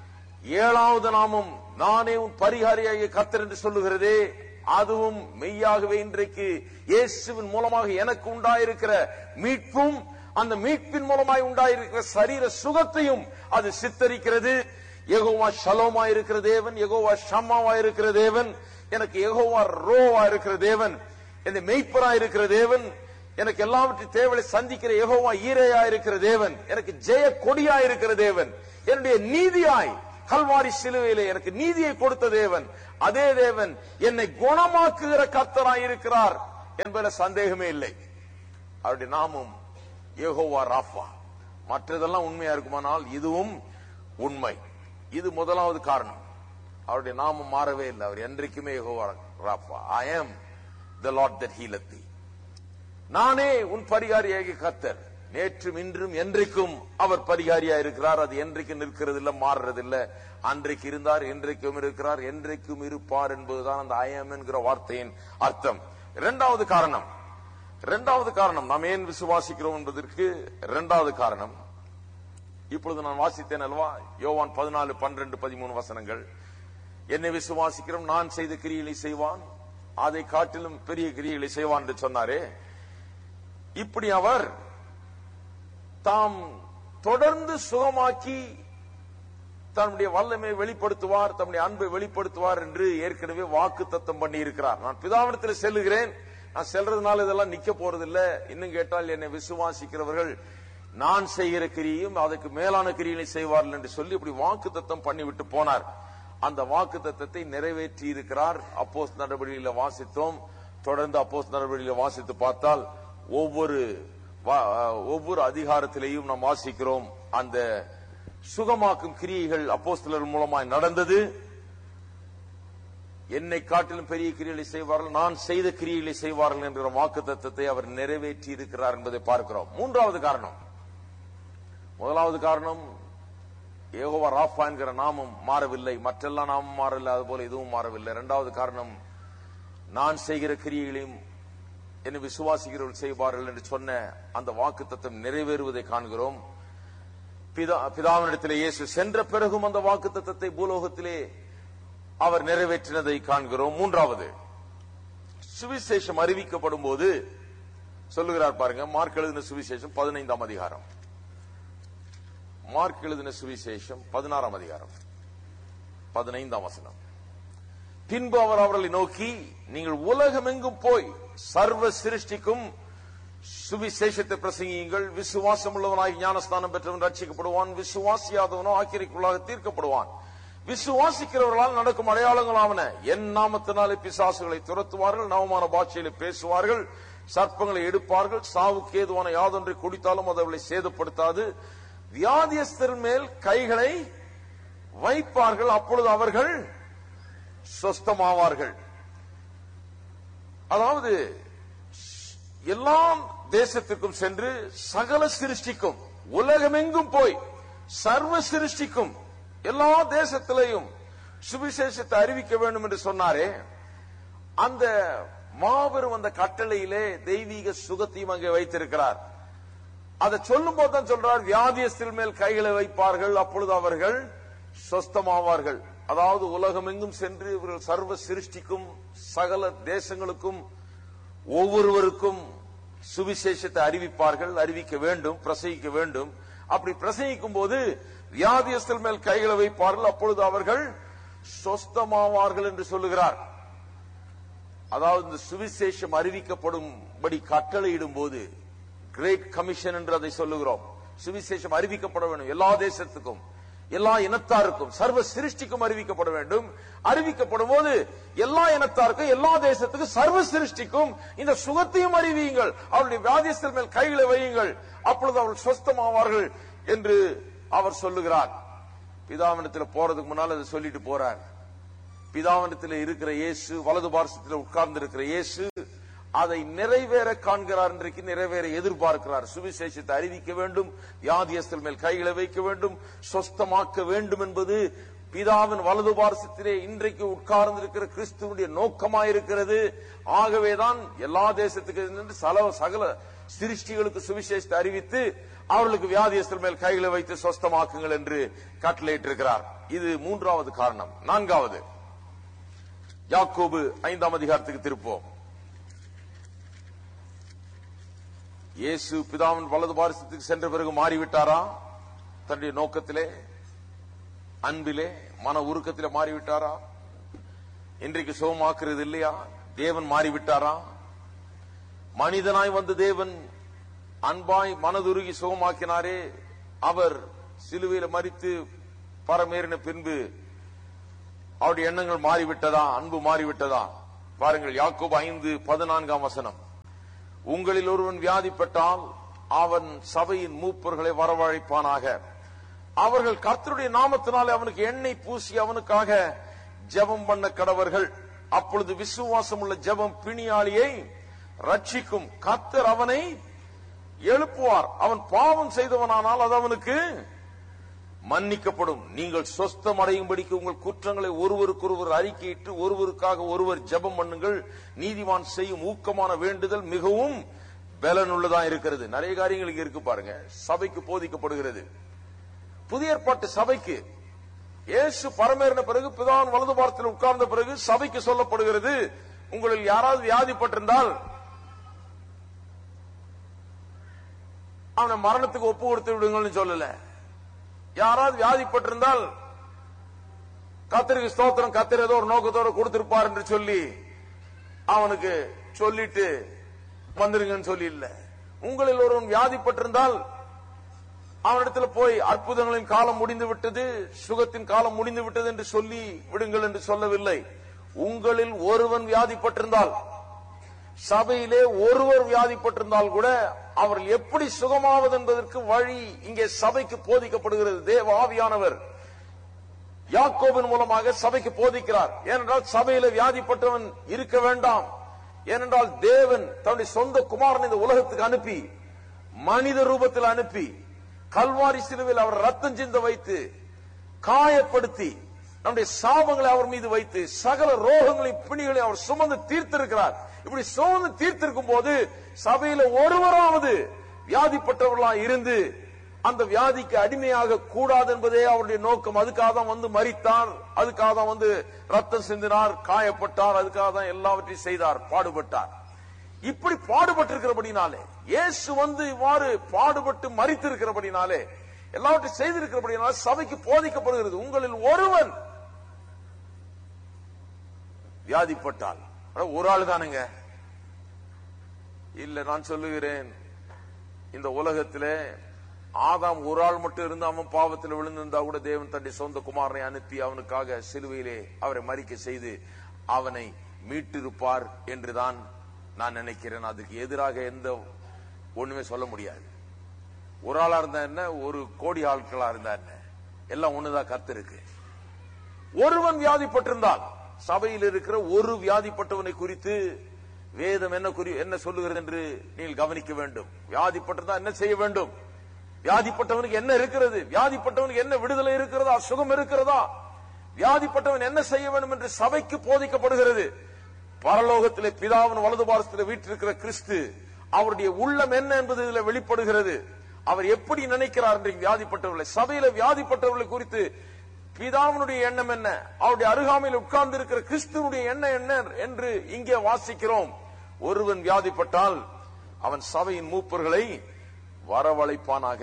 ஏழாவது நாமம் நானே உன் பரிகாரியாகிய கர்த்தர் என்று சொல்லுகிறதே, அதுவும் மெய்யாகவே இன்றைக்கு இயேசுவின் மூலமாக எனக்கு உண்டாயிருக்கிற மீட்பும் அந்த மீட்பின் மூலமாய் உண்டாயிருக்கிற சரீர சுகத்தையும் அது சித்தரிக்கிறது. யெகோவா ஷலோமா இருக்கிற தேவன், யெகோவா ஷம்மாவா இருக்கிற தேவன், எனக்கு யெகோவா ரோவா இருக்கிற தேவன், என்னை மெய்ப்பரா இருக்கிற தேவன், எனக்கு எல்லாவற்றையும் தேவையை சந்திக்கிற யெகோவா ஈரேயா இருக்கிற தேவன், எனக்கு ஜெய கொடியா இருக்கிற தேவன், என்னுடைய நீதியாய் கல்வாரி சிலுவையிலே எனக்கு நீதியை கொடுத்த தேவன், அதே தேவன் என்னை குணமாக்குகிற கர்த்தராய் இருக்கிறார் என்பதில் சந்தேகமே இல்லை. அவருடைய நாமம் யெகோவா ராஃபா. மற்றதெல்லாம் உண்மையா இருக்குமானால் இதுவும் உண்மை. இது முதலாவது காரணம். அவருடைய நாமம் மாறவே இல்லை, அவர் என்றைக்குமே யெகோவா ராஃபா. ஐ ஆம் தி லார்ட் தட் ஹீலத் தீ. நானே உன் பரிகாரியாகிய கர்த்தர், நேற்றும் இன்றும் என்றைக்கும் அவர் பரிகாரியா இருக்கிறார். அது என்றைக்கும் நிற்கிறது இல்ல, மாறுறது இல்ல. அன்றைக்கு இருந்தார், என்றைக்கும் இருக்கிறார், என்றைக்கும் இருப்பார் என்பதுதான் அந்த ஐ ஆம் என்கிற வார்த்தையின் அர்த்தம். இரண்டாவது காரணம், இரண்டாவது காரணம் நாம் ஏன் விசுவாசிக்கிறோம் என்பதற்கு இரண்டாவது காரணம், இப்பொழுது நான் வாசித்தேன் அல்லவா, யோவான் பதினாலு பன்னிரண்டு பதிமூணு வசனங்கள். என்னை விசுவாசிக்கிறோம், நான் செய்த கிரியைகளை செய்வான், அதை காட்டிலும் பெரிய கிரியைகளை செய்வான் என்று சொன்னாரே. இப்படி அவர் தாம் தொடர்ந்து சுகமாக்கி தன்னுடைய வல்லமை வெளிப்படுத்துவார், தன்னுடைய அன்பை வெளிப்படுத்துவார் என்று ஏற்கனவே வாக்கு தத்தம் பண்ணி இருக்கிறார். நான் பிதாவிடத்தில் செல்லுகிறேன், நான் செல்றதுனால இதெல்லாம் நிக்க போறதில்ல. இன்னும் கேட்டால் என்னை விசுவாசிக்கிறவர்கள் நான் செய்கிற கிரியையும் அதுக்கு மேலான கிரியைகளை செய்வார்கள் என்று சொல்லி இப்படி வாக்கு தத்தம் பண்ணிவிட்டு போனார். அந்த வாக்குத்தத்தத்தை நிறைவேற்றி இருக்கிறார். அப்போஸ்தலர் நடவடிக்கையில வாசித்தோம். தொடர்ந்து அப்போஸ்தலர் நடவடிக்கையில வாசித்து பார்த்தால் ஒவ்வொரு ஒவ்வொரு அதிகாரத்திலேயும் நாம் வாசிக்கிறோம். அந்த சுகமாக்கும் கிரியைகள் அப்போஸ்தலர் மூலமாய் நடந்தது. என்னை காட்டிலும் பெரிய கிரியைகளை செய்வார்கள், நான் செய்த கிரியைகளை செய்வார்கள் என்கிற வாக்குத்தத்தத்தை அவர் நிறைவேற்றி இருக்கிறார் என்பதை பார்க்கிறோம். மூன்றாவது காரணம், முதலாவது காரணம் யெகோவா ராஃபா என்கிற நாமம் மாறவில்லை, மற்றெல்லாம் நாமம் மாறவில்லை, அதுபோல இதுவும் மாறவில்லை. இரண்டாவது காரணம், நான் செய்கிற கிரியைகளையும் என்னை விசுவாசிக்கிறவர்கள் செய்வார்கள் என்று சொன்ன அந்த வாக்குத்தத்தம் நிறைவேறுவதை காண்கிறோம். பிதாவினிடத்திலே இயேசு சென்ற பிறகும் அந்த வாக்குத்தத்தத்தை பூலோகத்திலே அவர் நிறைவேற்றினதை காண்கிறோம். மூன்றாவது, சுவிசேஷம் அறிவிக்கப்படும் போது சொல்லுகிறார் பாருங்க, மார்க் எழுதின சுவிசேஷம் பதினைந்தாம் அதிகாரம். மார்க் எழுதின சுவிசேஷம் பதினாறாம் அதிகாரம் பதினைந்தாம் வசனம். பின்பு அவர் அவர்களை நோக்கி, நீங்கள் உலகமெங்கும் போய் சர்வ சிருஷ்டிக்கும் சுவிசேஷத்தை பிரசங்கியுங்கள். விசுவாசம் உள்ளவனாய் ஞானஸ்தானம் பெற்றவன் ரட்சிக்கப்படுவான், விசுவாசியாதவனோ ஆக்கிரைக்குள்ளாக தீர்க்கப்படுவான். விசுவாசிக்கிறவர்களால் நடக்கும் அடையாளங்களாவன, என் நாமத்தினாலே பிசாசுகளை துரத்துவார்கள், நவமான பாஷையிலே பேசுவார்கள், சர்ப்பங்களை எடுப்பார்கள், சாவுக்கு ஏதுவான யாதொன்றை குடித்தாலும் அது அவளை சேதப்படுத்தாது, வியாதியஸ்தர் மேல் கைகளை வைப்பார்கள், அப்பொழுது அவர்கள் சொஸ்தமாவார்கள். அதாவது எல்லா தேசத்துக்கும் சென்று சகல சிருஷ்டிக்கும், உலகமெங்கும் போய் சர்வ சிருஷ்டிக்கும் எல்லா தேசத்திலையும் சுவிசேஷத்தை அறிவிக்க வேண்டும் என்று சொன்னாரே, அந்த மாபெரும் அந்த கட்டளையிலே தெய்வீக சுகத்தையும் அங்கே வைத்திருக்கிறார். அதை சொல்லும் போதுதான் சொல்றார், வியாதியஸ்தர் மேல் கைகளை வைப்பார்கள், அப்பொழுது அவர்கள் சொஸ்தமாவார்கள். அதாவது உலகமெங்கும் சென்று இவர்கள் சர்வ சிருஷ்டிக்கும் சகல தேசங்களுக்கும் ஒவ்வொருவருக்கும் சுவிசேஷத்தை அறிவிப்பார்கள், அறிவிக்க வேண்டும், பிரசங்கிக்க வேண்டும். அப்படி பிரசங்கிக்கும் போது வியாதியஸ்தர் மேல் கைகளை வைப்பார்கள், அப்பொழுது அவர்கள் சொஸ்தமாவார்கள் என்று சொல்லுகிறார். அதாவது இந்த சுவிசேஷம் அறிவிக்கப்படும்படி கட்டளையிடும் போது, கிரேட் கமிஷன் என்று அதை சொல்லுகிறோம். சுவிசேஷம் அறிவிக்கப்பட வேண்டும், எல்லா தேசத்துக்கும் எல்லா இனத்தாருக்கும் சர்வ சிருஷ்டிக்கும் அறிவிக்கப்பட வேண்டும். அறிவிக்கப்படும் போது எல்லா இனத்தாருக்கும் எல்லா தேசத்துக்கும் சர்வ சிருஷ்டிக்கும் இந்த சுகத்தையும் அறிவியுங்கள், அவருடைய வியாதியஸ்தர் மேல் கைகளை வையுங்கள், அப்பொழுது அவர்கள் சொஸ்தமாவார்கள் என்று அவர் சொல்லுகிறார். பிதாவினத்தில் போறதுக்கு முன்னால் அதை சொல்லிட்டு போறார். பிதாவினத்தில் இருக்கிற இயேசு, வலது பார்சத்தில் உட்கார்ந்து இருக்கிற இயேசு அதை நிறைவேற காண்கிறார், இன்றைக்கு நிறைவேற எதிர்பார்க்கிறார். சுவிசேஷத்தை அறிவிக்க வேண்டும், வியாதியஸ்தர் மேல் கைகளை வைக்க வேண்டும், சொஸ்தமாக்க வேண்டும் என்பது பிதாவின் வலது பார்சத்திலே இன்றைக்கு உட்கார்ந்து இருக்கிற கிறிஸ்துவனுடைய நோக்கமாயிருக்கிறது. ஆகவேதான் எல்லா தேசத்துக்கு சல சகல சிருஷ்டிகளுக்கு சுவிசேஷத்தை அறிவித்து அவர்களுக்கு வியாதியஸ்தர் மேல் கைகளை வைத்து சொஸ்தமாக்குங்கள் என்று கட்டளையிட்டிருக்கிறார். இது மூன்றாவது காரணம். நான்காவது, யாக்கோபு ஐந்தாம் அதிகாரத்துக்கு திருப்போம். இயேசு பிதாவின் வலது பார்சத்துக்கு சென்ற பிறகு மாறிவிட்டாரா? தன்னுடைய நோக்கத்திலே, அன்பிலே, மன உருக்கத்திலே மாறிவிட்டாரா? இன்றைக்கு சுகமாக்குறது இல்லையா? தேவன் மாறிவிட்டாரா? மனிதனாய் வந்த தேவன் அன்பாய் மனதுருகி சுகமாக்கினாரே, அவர் சிலுவையில் மரித்து பரமேறின பின்பு அவருடைய எண்ணங்கள் மாறிவிட்டதா? அன்பு மாறிவிட்டதா? பாருங்கள், யாக்கோபு ஐந்து பதினான்காம் வசனம். உங்களில் ஒருவன் வியாதிப்பட்டால் அவன் சபையின் மூப்பர்களை வரவழைப்பானாக, அவர்கள் கர்த்தருடைய நாமத்தினாலே அவனுக்கு எண்ணெய் பூசி அவனுக்காக ஜெபம் பண்ண கடவர்கள். அப்பொழுது விசுவாசம் உள்ள ஜெபம் பிணியாளியை ரட்சிக்கும், கர்த்தர் அவனை எழுப்புவார். அவன் பாவம் செய்தவனானால் அது அவனுக்கு மன்னிக்கப்படும். நீங்கள் சொஸ்தம் அடையும்படிக்கு உங்கள் குற்றங்களை ஒருவருக்கொருவர் அறிக்கையிட்டு ஒருவருக்காக ஒருவர் ஜெபம் பண்ணுங்கள். நீதிமான் செய்யும் ஊக்கமான வேண்டுதல் மிகவும் பலனுள்ளதா இருக்கிறது. நிறைய காரியங்கள் இங்க இருக்கு பாருங்க. சபைக்கு போதிக்கப்படுகிறது. புதிய ஏற்பாட்டு சபைக்கு இயேசு பரமேறின பிறகு, பிதாவின் வலது பார்சத்தில் உட்கார்ந்த பிறகு சபைக்கு சொல்லப்படுகிறது, உங்களில் யாராவது வியாதிப்பட்டிருந்தால் அவனை மரணத்துக்கு ஒப்பு கொடுத்து விடுங்கள்னு சொல்லல. யாராவது வியாதிப்பட்டிருந்தால் கர்த்தருக்கு ஸ்தோத்திரம், கர்த்தர் ஏதோ ஒரு நோக்கத்தோட கொடுத்திருப்பார் என்று சொல்லி அவனுக்கு சொல்லிட்டு வந்துருங்கன்னு சொல்லி இல்ல. உங்களில் ஒருவன் வியாதிப்பட்டிருந்தால் அவனிடத்துல போய் அற்புதங்களின் காலம் முடிந்து விட்டது, சுகத்தின் காலம் முடிந்து விட்டது என்று சொல்லி விடுங்கள் என்று சொல்லவில்லை. உங்களில் ஒருவன் வியாதிப்பட்டிருந்தால், சபையிலே ஒருவர் வியாதிப்பட்டிருந்தால் கூட அவர்கள் எப்படி சுகமாவது என்பதற்கு வழி இங்கே சபைக்கு போதிக்கப்படுகிறது. தேவ ஆவியானவர் யாக்கோபின் மூலமாக சபைக்கு போதிக்கிறார். ஏனென்றால் சபையில வியாதிப்பட்டவன் இருக்க வேண்டாம். ஏனென்றால் தேவன் தன்னுடைய சொந்த குமாரன் இந்த உலகத்துக்கு அனுப்பி, மனித ரூபத்தில் அனுப்பி, கல்வாரி சிலுவையில் அவர் ரத்தம் சிந்த வைத்து, காயப்படுத்தி, நம்முடைய சாபங்களை அவர் மீது வைத்து, சகல ரோகங்களையும் பிணிகளையும் அவர் சுமந்து தீர்த்திருக்கிறார். இப்படி சுமந்து தீர்த்திருக்கும் போது சபையில ஒருவராவது வியாதிப்பட்டவர்களாக இருந்து அந்த வியாதிக்கு அடிமையாக கூடாது என்பதே அவருடைய நோக்கம். அதுக்காக தான் வந்து மரித்தார், அதுக்காக தான் வந்து ரத்தம் சிந்தினார், காயப்பட்டார், அதுக்காக தான் எல்லாவற்றையும் செய்தார், பாடுபட்டார். இப்படி பாடுபட்டிருக்கிறபடினாலே, இயேசு வந்து இவ்வாறு பாடுபட்டு மரித்திருக்கிறபடினாலே, எல்லாவற்றையும் செய்திருக்கிறபடினாலே சபைக்கு போதிக்கப்படுகிறது. உங்களில் ஒருவன் வியாதிப்பட்டால், ஒரு ஆள் தானுங்க இல்ல. நான் சொல்லுகிறேன், இந்த உலகத்திலே ஆதாம் ஒரு ஆள் மட்டும் இருந்து அவன் பாவத்தில் விழுந்திருந்தா கூட தேவன் தன்னுடைய சொந்த குமாரனை அனுப்பி அவனுக்காக சிலுவையிலே அவரை மரிக்க செய்து அவனை மீட்டிருப்பார் என்றுதான் நான் நினைக்கிறேன். அதுக்கு எதிராக எந்த ஒண்ணுமே சொல்ல முடியாது. ஒரு ஆளா இருந்தா என்ன, ஒரு கோடி ஆட்களா இருந்தா என்ன, எல்லாம் ஒண்ணுதான் கர்த்தருக்கு. ஒருவன் வியாதிப்பட்டிருந்தால், சபையில் இருக்கிற ஒரு வியாதிப்பட்டவனை குறித்து வேதம் என்ன குறி என்ன சொல்லுகிறது என்று நீங்கள் கவனிக்க வேண்டும். வியாதிப்பட்டிருந்தா என்ன செய்ய வேண்டும், வியாதிப்பட்டவனுக்கு என்ன இருக்கிறது, வியாதிப்பட்டவனுக்கு என்ன விடுதலை இருக்கிறதா, சுகம் இருக்கிறதா, வியாதிப்பட்டவன் என்ன செய்ய வேண்டும் என்று சபைக்கு போதிக்கப்படுகிறது. பரலோகத்திலே பிதாவின் வலது பாரசத்தில் வீற்றிருக்கிற கிறிஸ்து, அவருடைய உள்ளம் என்ன என்பது இதில் வெளிப்படுகிறது. அவர் எப்படி நினைக்கிறார் என்று வியாதிப்பட்டவர்களை, சபையில வியாதிப்பட்டவர்களை குறித்து பிதாவினுடைய எண்ணம் என்ன, அவருடைய அருகாமையில் உட்கார்ந்து இருக்கிற கிறிஸ்துவனுடைய எண்ணம் என்ன என்று இங்கே வாசிக்கிறோம். ஒருவன் வியாதிப்பட்டால் அவன் சபையின் மூப்பர்களை வரவழைப்பானாக.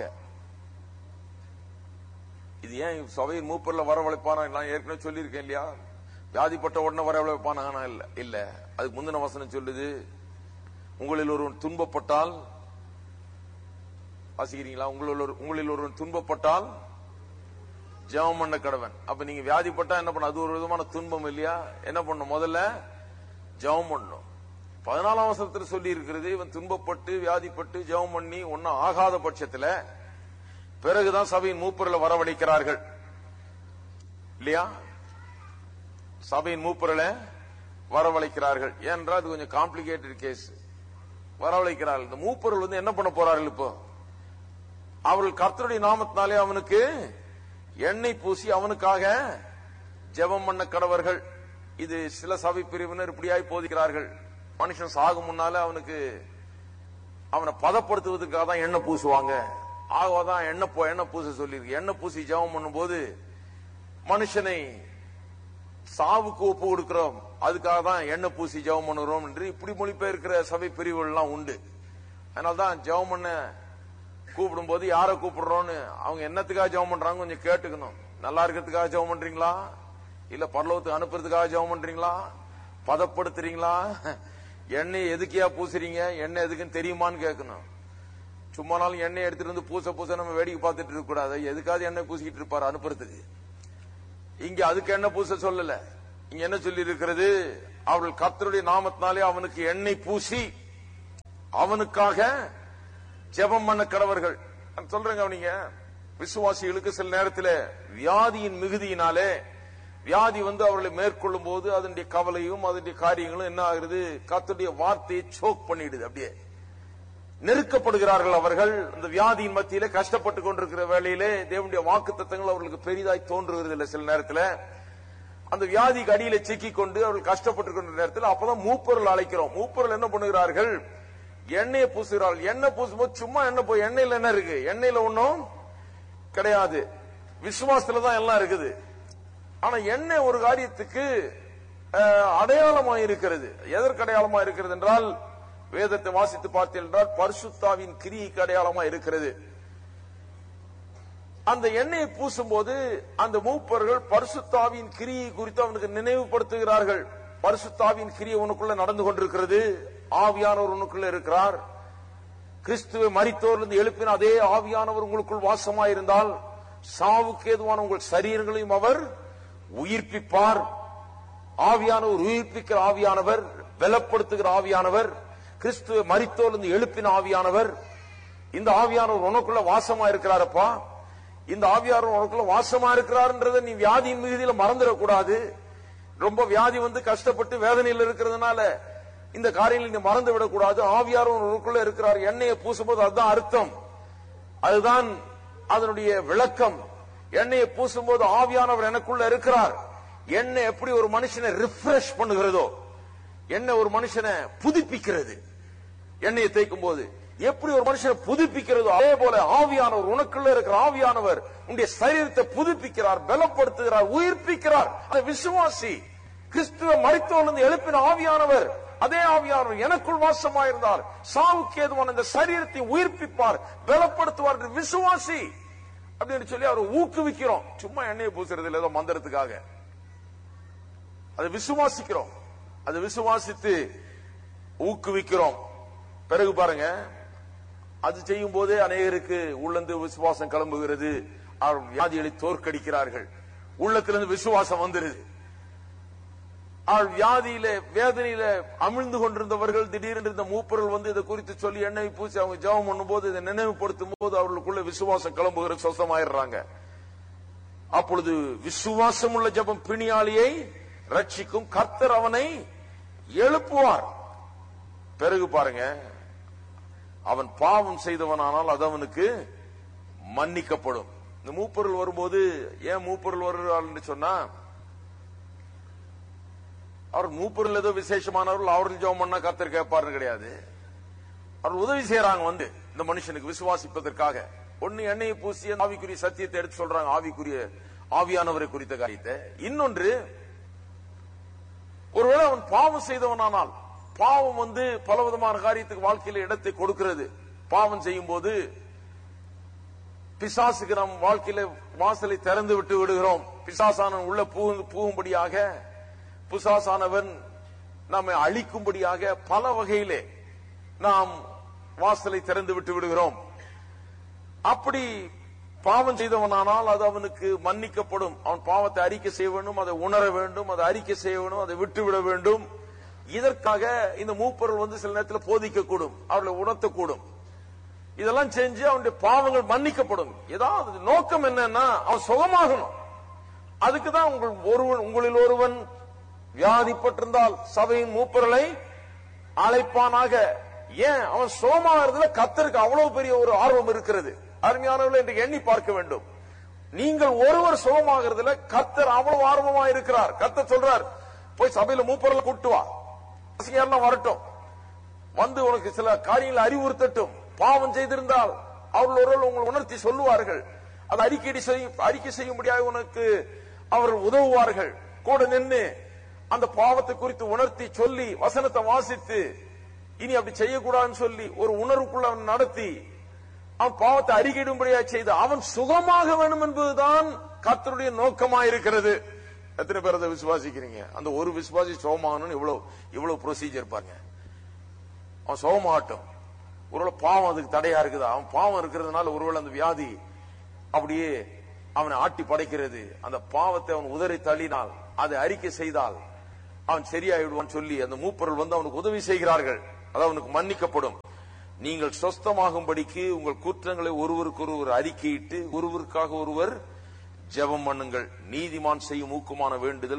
இது ஏன் சபையின் மூப்பர்ல வரவழைப்பானா, நான் ஏற்கனவே சொல்லியிருக்கேன் இல்லையா, வியாதிப்பட்ட உடனே வரவழைப்பானா இல்ல இல்ல அதுக்கு முந்தின வசனம் சொல்லுது, உங்களில் ஒருவன் துன்பப்பட்டால், வாசிக்கிறீங்களா, உங்களில் உங்களில் ஒருவன் துன்பப்பட்டால் ஜெபம் பண்ண கடவன். அப்ப நீங்க வியாதிப்பட்டா என்ன பண்ண, அது ஒரு விதமான துன்பம் இல்லையா, என்ன பண்ணும், முதல்ல ஜெபம் பண்ணும். பதினாலாம் வசனத்தில் சொல்லி இருக்கிறது, இவன் துன்பப்பட்டு வியாதிப்பட்டு ஜெபம் பண்ணி ஒன்னும் ஆகாத பட்சத்துல பிறகுதான் சபையின் மூப்பர்களை வரவழைக்கிறார்கள் இல்லையா, சபையின் மூப்பர்களை வரவழைக்கிறார்கள். ஏனென்றால் அது கொஞ்சம் காம்ப்ளிகேட்டட் கேஸ். வரவழைக்கிறார்கள். இந்த மூப்பர்கள் வந்து என்ன பண்ண போறார்கள், இப்போ அவர்கள் கர்த்தருடைய நாமத்தினாலே அவனுக்கு எண்ணெய் பூசி அவனுக்காக ஜெபம் பண்ண கடவர்கள். இது சில சபை பிரிவினர் இப்படியாய் போதிக்கிறார்கள். மனுஷன் சாகும் முன்னால அவனுக்கு அவனை பதப்படுத்துவதற்காக தான் எண்ணெய் பூசுவாங்க. ஆகவாதான் எண்ணெய் எண்ணெய் பூச சொல்லியிருக்கு. எண்ணெய் பூசி ஜெபம் பண்ணும் போது மனுஷனை சாவுக்கு ஒப்பு கொடுக்கிறோம், அதுக்காக தான் எண்ணெய் பூசி ஜெபம் பண்ணுறோம் என்று இப்படி மொழிபெயர்க்கிற சபை பிரிவுகள் எல்லாம் உண்டு. அதனால்தான் ஜெபம் பண்ண கூப்பிடும் போது யாரை கூப்பிடுறோம்னு அவங்க என்னத்துக்காக ஜெபம் பண்றாங்க கொஞ்சம் கேட்டுக்கணும். நல்லா இருக்கிறதுக்காக ஜெபம் பண்றீங்களா, இல்ல பரலோகத்துக்கு அனுப்புறதுக்காக ஜெபம் பண்றீங்களா, பதப்படுத்துறீங்களா, எண்ணெய் எதுக்கியா பூசுறீங்க, எண்ணெய் எதுக்குன்னு தெரியுமான்னு கேட்கணும். சும்மா நாளும் எண்ணெய் எடுத்துட்டு வந்து பூச பூச நம்ம வேடிக்கை பார்த்துட்டு இருக்க கூடாது. எதுக்காவது எண்ணெய் பூசிக்கிட்டு இருப்பாரு அனுப்புறதுக்கு. இங்க அதுக்கு எண்ணெய் பூச சொல்லல. இங்க என்ன சொல்லி இருக்கிறது, அவர்கள் கர்த்தருடைய நாமத்தினாலே அவனுக்கு எண்ணெய் பூசி அவனுக்காக ஜெபம் பண்ண கடவர்கள். சொல்றேங்க, நீங்க விசுவாசிகளுக்கு சில நேரத்தில் வியாதியின் மிகுதியினாலே வியாதி வந்து அவர்களை மேற்கொள்ளும் போது அதனுடைய கவலையும் அதனுடைய காரியங்களும் என்ன ஆகுது, கர்த்தருடைய வார்த்தையை சோக் பண்ணிடுது. அப்படியே நெருக்கப்படுகிறார்கள் அவர்கள். அந்த வியாதியின் மத்தியிலே கஷ்டப்பட்டு கொண்டிருக்கிற வேளையிலே தேவனுடைய வாக்கு தத்தங்கள் அவர்களுக்கு பெரிதாய் தோன்றுகிறது இல்லை. சில நேரத்தில் அந்த வியாதிக்கு அடியில சிக்கிக் கொண்டு அவர்கள் கஷ்டப்பட்டு கொண்ட நேரத்தில் அப்பதான் மூப்பர்கள் அழைக்கிறோம். மூப்பர்கள் என்ன பண்ணுகிறார்கள், எண்ணெயை பூசுகிறார்கள். எண்ணெய் பூசும்போது சும்மா எண்ணெய் போய் எண்ணெயில என்ன இருக்கு, எண்ணெயில ஒன்னும் கிடையாது, விசுவாசத்துல தான் எல்லாம் இருக்குது. ஆனா எண்ணெய் ஒரு காரியத்துக்கு அடையாளமா இருக்கிறது. எதற்கு அடையாளமா இருக்கிறது என்றால், வேதத்தை வாசித்து பார்த்தீர்கள் என்றால் பரிசுத்தாவின் கிரியைக்கு அடையாளமா இருக்கிறது. அந்த எண்ணெயை பூசும் போது அந்த மூப்பர்கள் பரிசுத்தாவின் கிரியை குறித்து அவனுக்கு நினைவுபடுத்துகிறார்கள். பரிசுத்தாவின் கிரியை உனக்குள்ள நடந்து கொண்டிருக்கிறது, ஆவியானவர் உனக்குள்ள இருக்கிறார், கிறிஸ்துவை மரித்தோரிலிருந்து எழுப்பின அதே ஆவியானவர் உங்களுக்குள் வாசமாயிருந்தால் சாவுக்கு ஏதுவான உங்கள் சரீரங்களையும் அவர் உயிர்ப்பிப்பார். ஆவியானவர் உயிர்ப்பிக்கிற ஆவியானவர், பலப்படுத்துகிற ஆவியானவர், கிறிஸ்துவை மரித்தோரிலிருந்து எழுப்பின ஆவியானவர். இந்த ஆவியானவர் உனக்குள்ள வாசமா இருக்கிறாரப்பா. இந்த ஆவியானவர் உனக்குள்ள வாசமா இருக்கிறார்ன்றத நீ வியாதியின் மீதியில மறந்துடக்கூடாது. ரொம்ப வியாதி வந்து கஷ்டப்பட்டு வேதனையில் இருக்கிறதுனால இந்த காரியங்களை நீ மறந்து விடக்கூடாது. ஆவியானவர் உனக்குள்ள இருக்கிறார். எண்ணெயை பூசும்போது அதுதான் அர்த்தம், அதுதான் அதனுடைய விளக்கம். எண்ணெயை பூசும்போது ஆவியானவர் எனக்குள்ள இருக்கிறார். எண்ணெய் எப்படி ஒரு மனுஷனை ரிஃப்ரெஷ் பண்ணுகிறதோ, எண்ணெய் ஒரு மனுஷனை புதுப்பிக்கிறது. எண்ணெயை தேய்க்கும் போது எப்படி ஒரு மனுஷனை புதுப்பிக்கிறதோ அதே போல ஆவியானவர் உனக்குள்ள இருக்கிற ஆவியானவர் உன்னுடைய சரீரத்தை புதுப்பிக்கிறார், பலப்படுத்துகிறார், உயிர்ப்பிக்கிறார். அந்த விசுவாசி கிறிஸ்துவ மரித்தோரிலிருந்து எழுப்பின ஆவியானவர், அதே ஆவியானவர் எனக்குள் வாசமாயிருந்தார், சாவுக்கு ஏதுவான இந்த சரீரத்தை உயிர்ப்பிப்பார், பலப்படுத்துவார் என்று விசுவாசி அப்படின்னு சொல்லி அவரை ஊக்குவிக்கிறோம். சும்மா எண்ணெயை பூசுறது இல்லை, ஏதோ மந்திரத்துக்காக. அதை விசுவாசிக்கிறோம், அதை விசுவாசித்து ஊக்குவிக்கிறோம். பிறகு பாருங்க, அது செய்யும் போதே அநேகருக்கு உள்ளந்து விசுவாசம் கிளம்புகிறது. அவர் வியாதிகளை தோற்கடிக்கிறார்கள். உள்ளத்திலிருந்து விசுவாசம் வந்துருது. அவர் வியாதியில வேதனையில அமிழ்ந்து கொண்டிருந்தவர்கள் திடீரென்று இந்த மூப்பர்கள் வந்து இதை குறித்து சொல்லி எண்ணெய் பூசி அவங்க ஜெபம் பண்ணும் போது இதை நினைவுபடுத்தும் போது அவர்களுக்குள்ள விசுவாசம் கிளம்புகிற சொசமாயிடுறாங்க. அப்பொழுது விசுவாசம் உள்ள ஜெபம் பிணியாளியை ரட்சிக்கும், கர்த்தர் அவனை எழுப்புவார். பிறகு பாருங்க, அவன் பாவம் செய்தவனானால் அது அவனுக்கு மன்னிக்கப்படும். இந்த மூப்பொருள் வரும்போது ஏன் மூப்பொருள் வருகிறார் சொன்னா, அவர் மூப்பொருள் ஏதோ விசேஷமானவர்கள் அவர்கள் ஜெபம் பண்ணா கர்த்தர் கேட்பாருன்னு கிடையாது. அவர்கள் உதவி செய்யறாங்க வந்து இந்த மனுஷனுக்கு விசுவாசிப்பதற்காக. ஒன்னு எண்ணெயை பூசி ஆவிக்குரிய சத்தியத்தை எடுத்து சொல்றாங்க, ஆவிக்குரிய ஆவியானவரை குறித்த காரியத்தை. இன்னொன்று, ஒருவேளை அவன் பாவம் செய்தவனானால், பாவம் வந்து பலவிதமான காரியத்துக்கு வாழ்க்கையில இடத்தை கொடுக்கிறது. பாவம் செய்யும் போது பிசாசுக்கு நம் வாழ்க்கையில வாசலை திறந்து விட்டு விடுகிறோம். பிசாசானவன் உள்ள பூகும்படியாக, பிசாசானவன் நம்மை அழிக்கும்படியாக பல வகையிலே நாம் வாசலை திறந்து விட்டு விடுகிறோம். அப்படி பாவம் செய்தவனானால் அது அவனுக்கு மன்னிக்கப்படும். அவன் பாவத்தை அறிக்கை செய்ய வேண்டும், அதை உணர வேண்டும், அதை அறிக்கை செய்ய வேண்டும், அதை விட்டுவிட வேண்டும். இதற்காக இந்த மூப்பொருள் வந்து சில நேரத்தில் போதிக்கக்கூடும், அவர்களை உணர்த்தக்கூடும். இதெல்லாம் செஞ்சு அவனுடைய பாவங்கள் மன்னிக்கப்படும். ஏதாவது நோக்கம் என்னன்னா அவன் சுகமாகணும். அதுக்குதான் உங்கள் ஒருவன் உங்களில் ஒருவன் வியாதிப்பட்டிருந்தால் சபையின் மூப்பொருளை அழைப்பானாக. ஏன் அவன் சுகமாகிறதுல கர்த்தருக்கு அவ்வளவு பெரிய ஒரு ஆர்வம் இருக்கிறது. அருமையானவர்கள் என்று எண்ணி பார்க்க வேண்டும். நீங்கள் ஒருவர் சுகமாகிறதுல கர்த்தர் அவ்வளவு ஆர்வமா இருக்கிறார். கர்த்தர் சொல்றார், போய் சபையில மூப்பொருளை கூட்டு வா, எல்லாம் வரட்டும், வந்து உனக்கு சில காரியங்களை அறிவுறுத்தட்டும். பாவம் செய்திருந்தால் அவர்கள் ஒருவர் உங்களை உணர்த்தி சொல்லுவார்கள். அதை அறிக்கை அறிக்கை செய்யும்படியாக உனக்கு அவர் உதவுவார்கள். கூட நின்று அந்த பாவத்தை குறித்து உணர்த்தி சொல்லி வசனத்தை வாசித்து இனி அப்படி செய்யக்கூடாதுன்னு சொல்லி ஒரு உணர்வுக்குள்ள அவன் நடத்தி அவன் பாவத்தை அறிக்கையிடும்படியா செய்து அவன் சுகமாக வேண்டும் என்பதுதான் கர்த்தருடைய நோக்கமாயிருக்கிறது. எத்தனை பேர் அதை விசுவாசிக்கிறீங்க? அந்த ஒரு விசுவாசி சுகமாகணும்னு இவ்வளவு இவ்வளவு ப்ரொசீஜர் பாருங்க. அவன் சுகமாகட்டும். ஒருவேளை பாவம் அதுக்கு தடையா இருக்குதா? அவன் பாவம் இருக்கிறதுனால ஒருவேளை அந்த வியாதி அப்படியே அவனை ஆட்டி படைக்கிறது. அந்த பாவத்தை அவன் உதறி தள்ளினால், அதை அறிக்கை செய்தால் அவன் சரியாயிடுவான் சொல்லி அந்த மூப்பொருள் வந்து அவனுக்கு உதவி செய்கிறார்கள். அது அவனுக்கு மன்னிக்கப்படும். நீங்கள் சொஸ்தமாகும்படிக்கு உங்கள் குற்றங்களை ஒருவருக்கு ஒருவர் அறிக்கையிட்டு ஒருவருக்காக ஒருவர் ஜெபம் பண்ணுங்கள். நீதிமான் செய்யும் ஊக்கமான வேண்டுதல்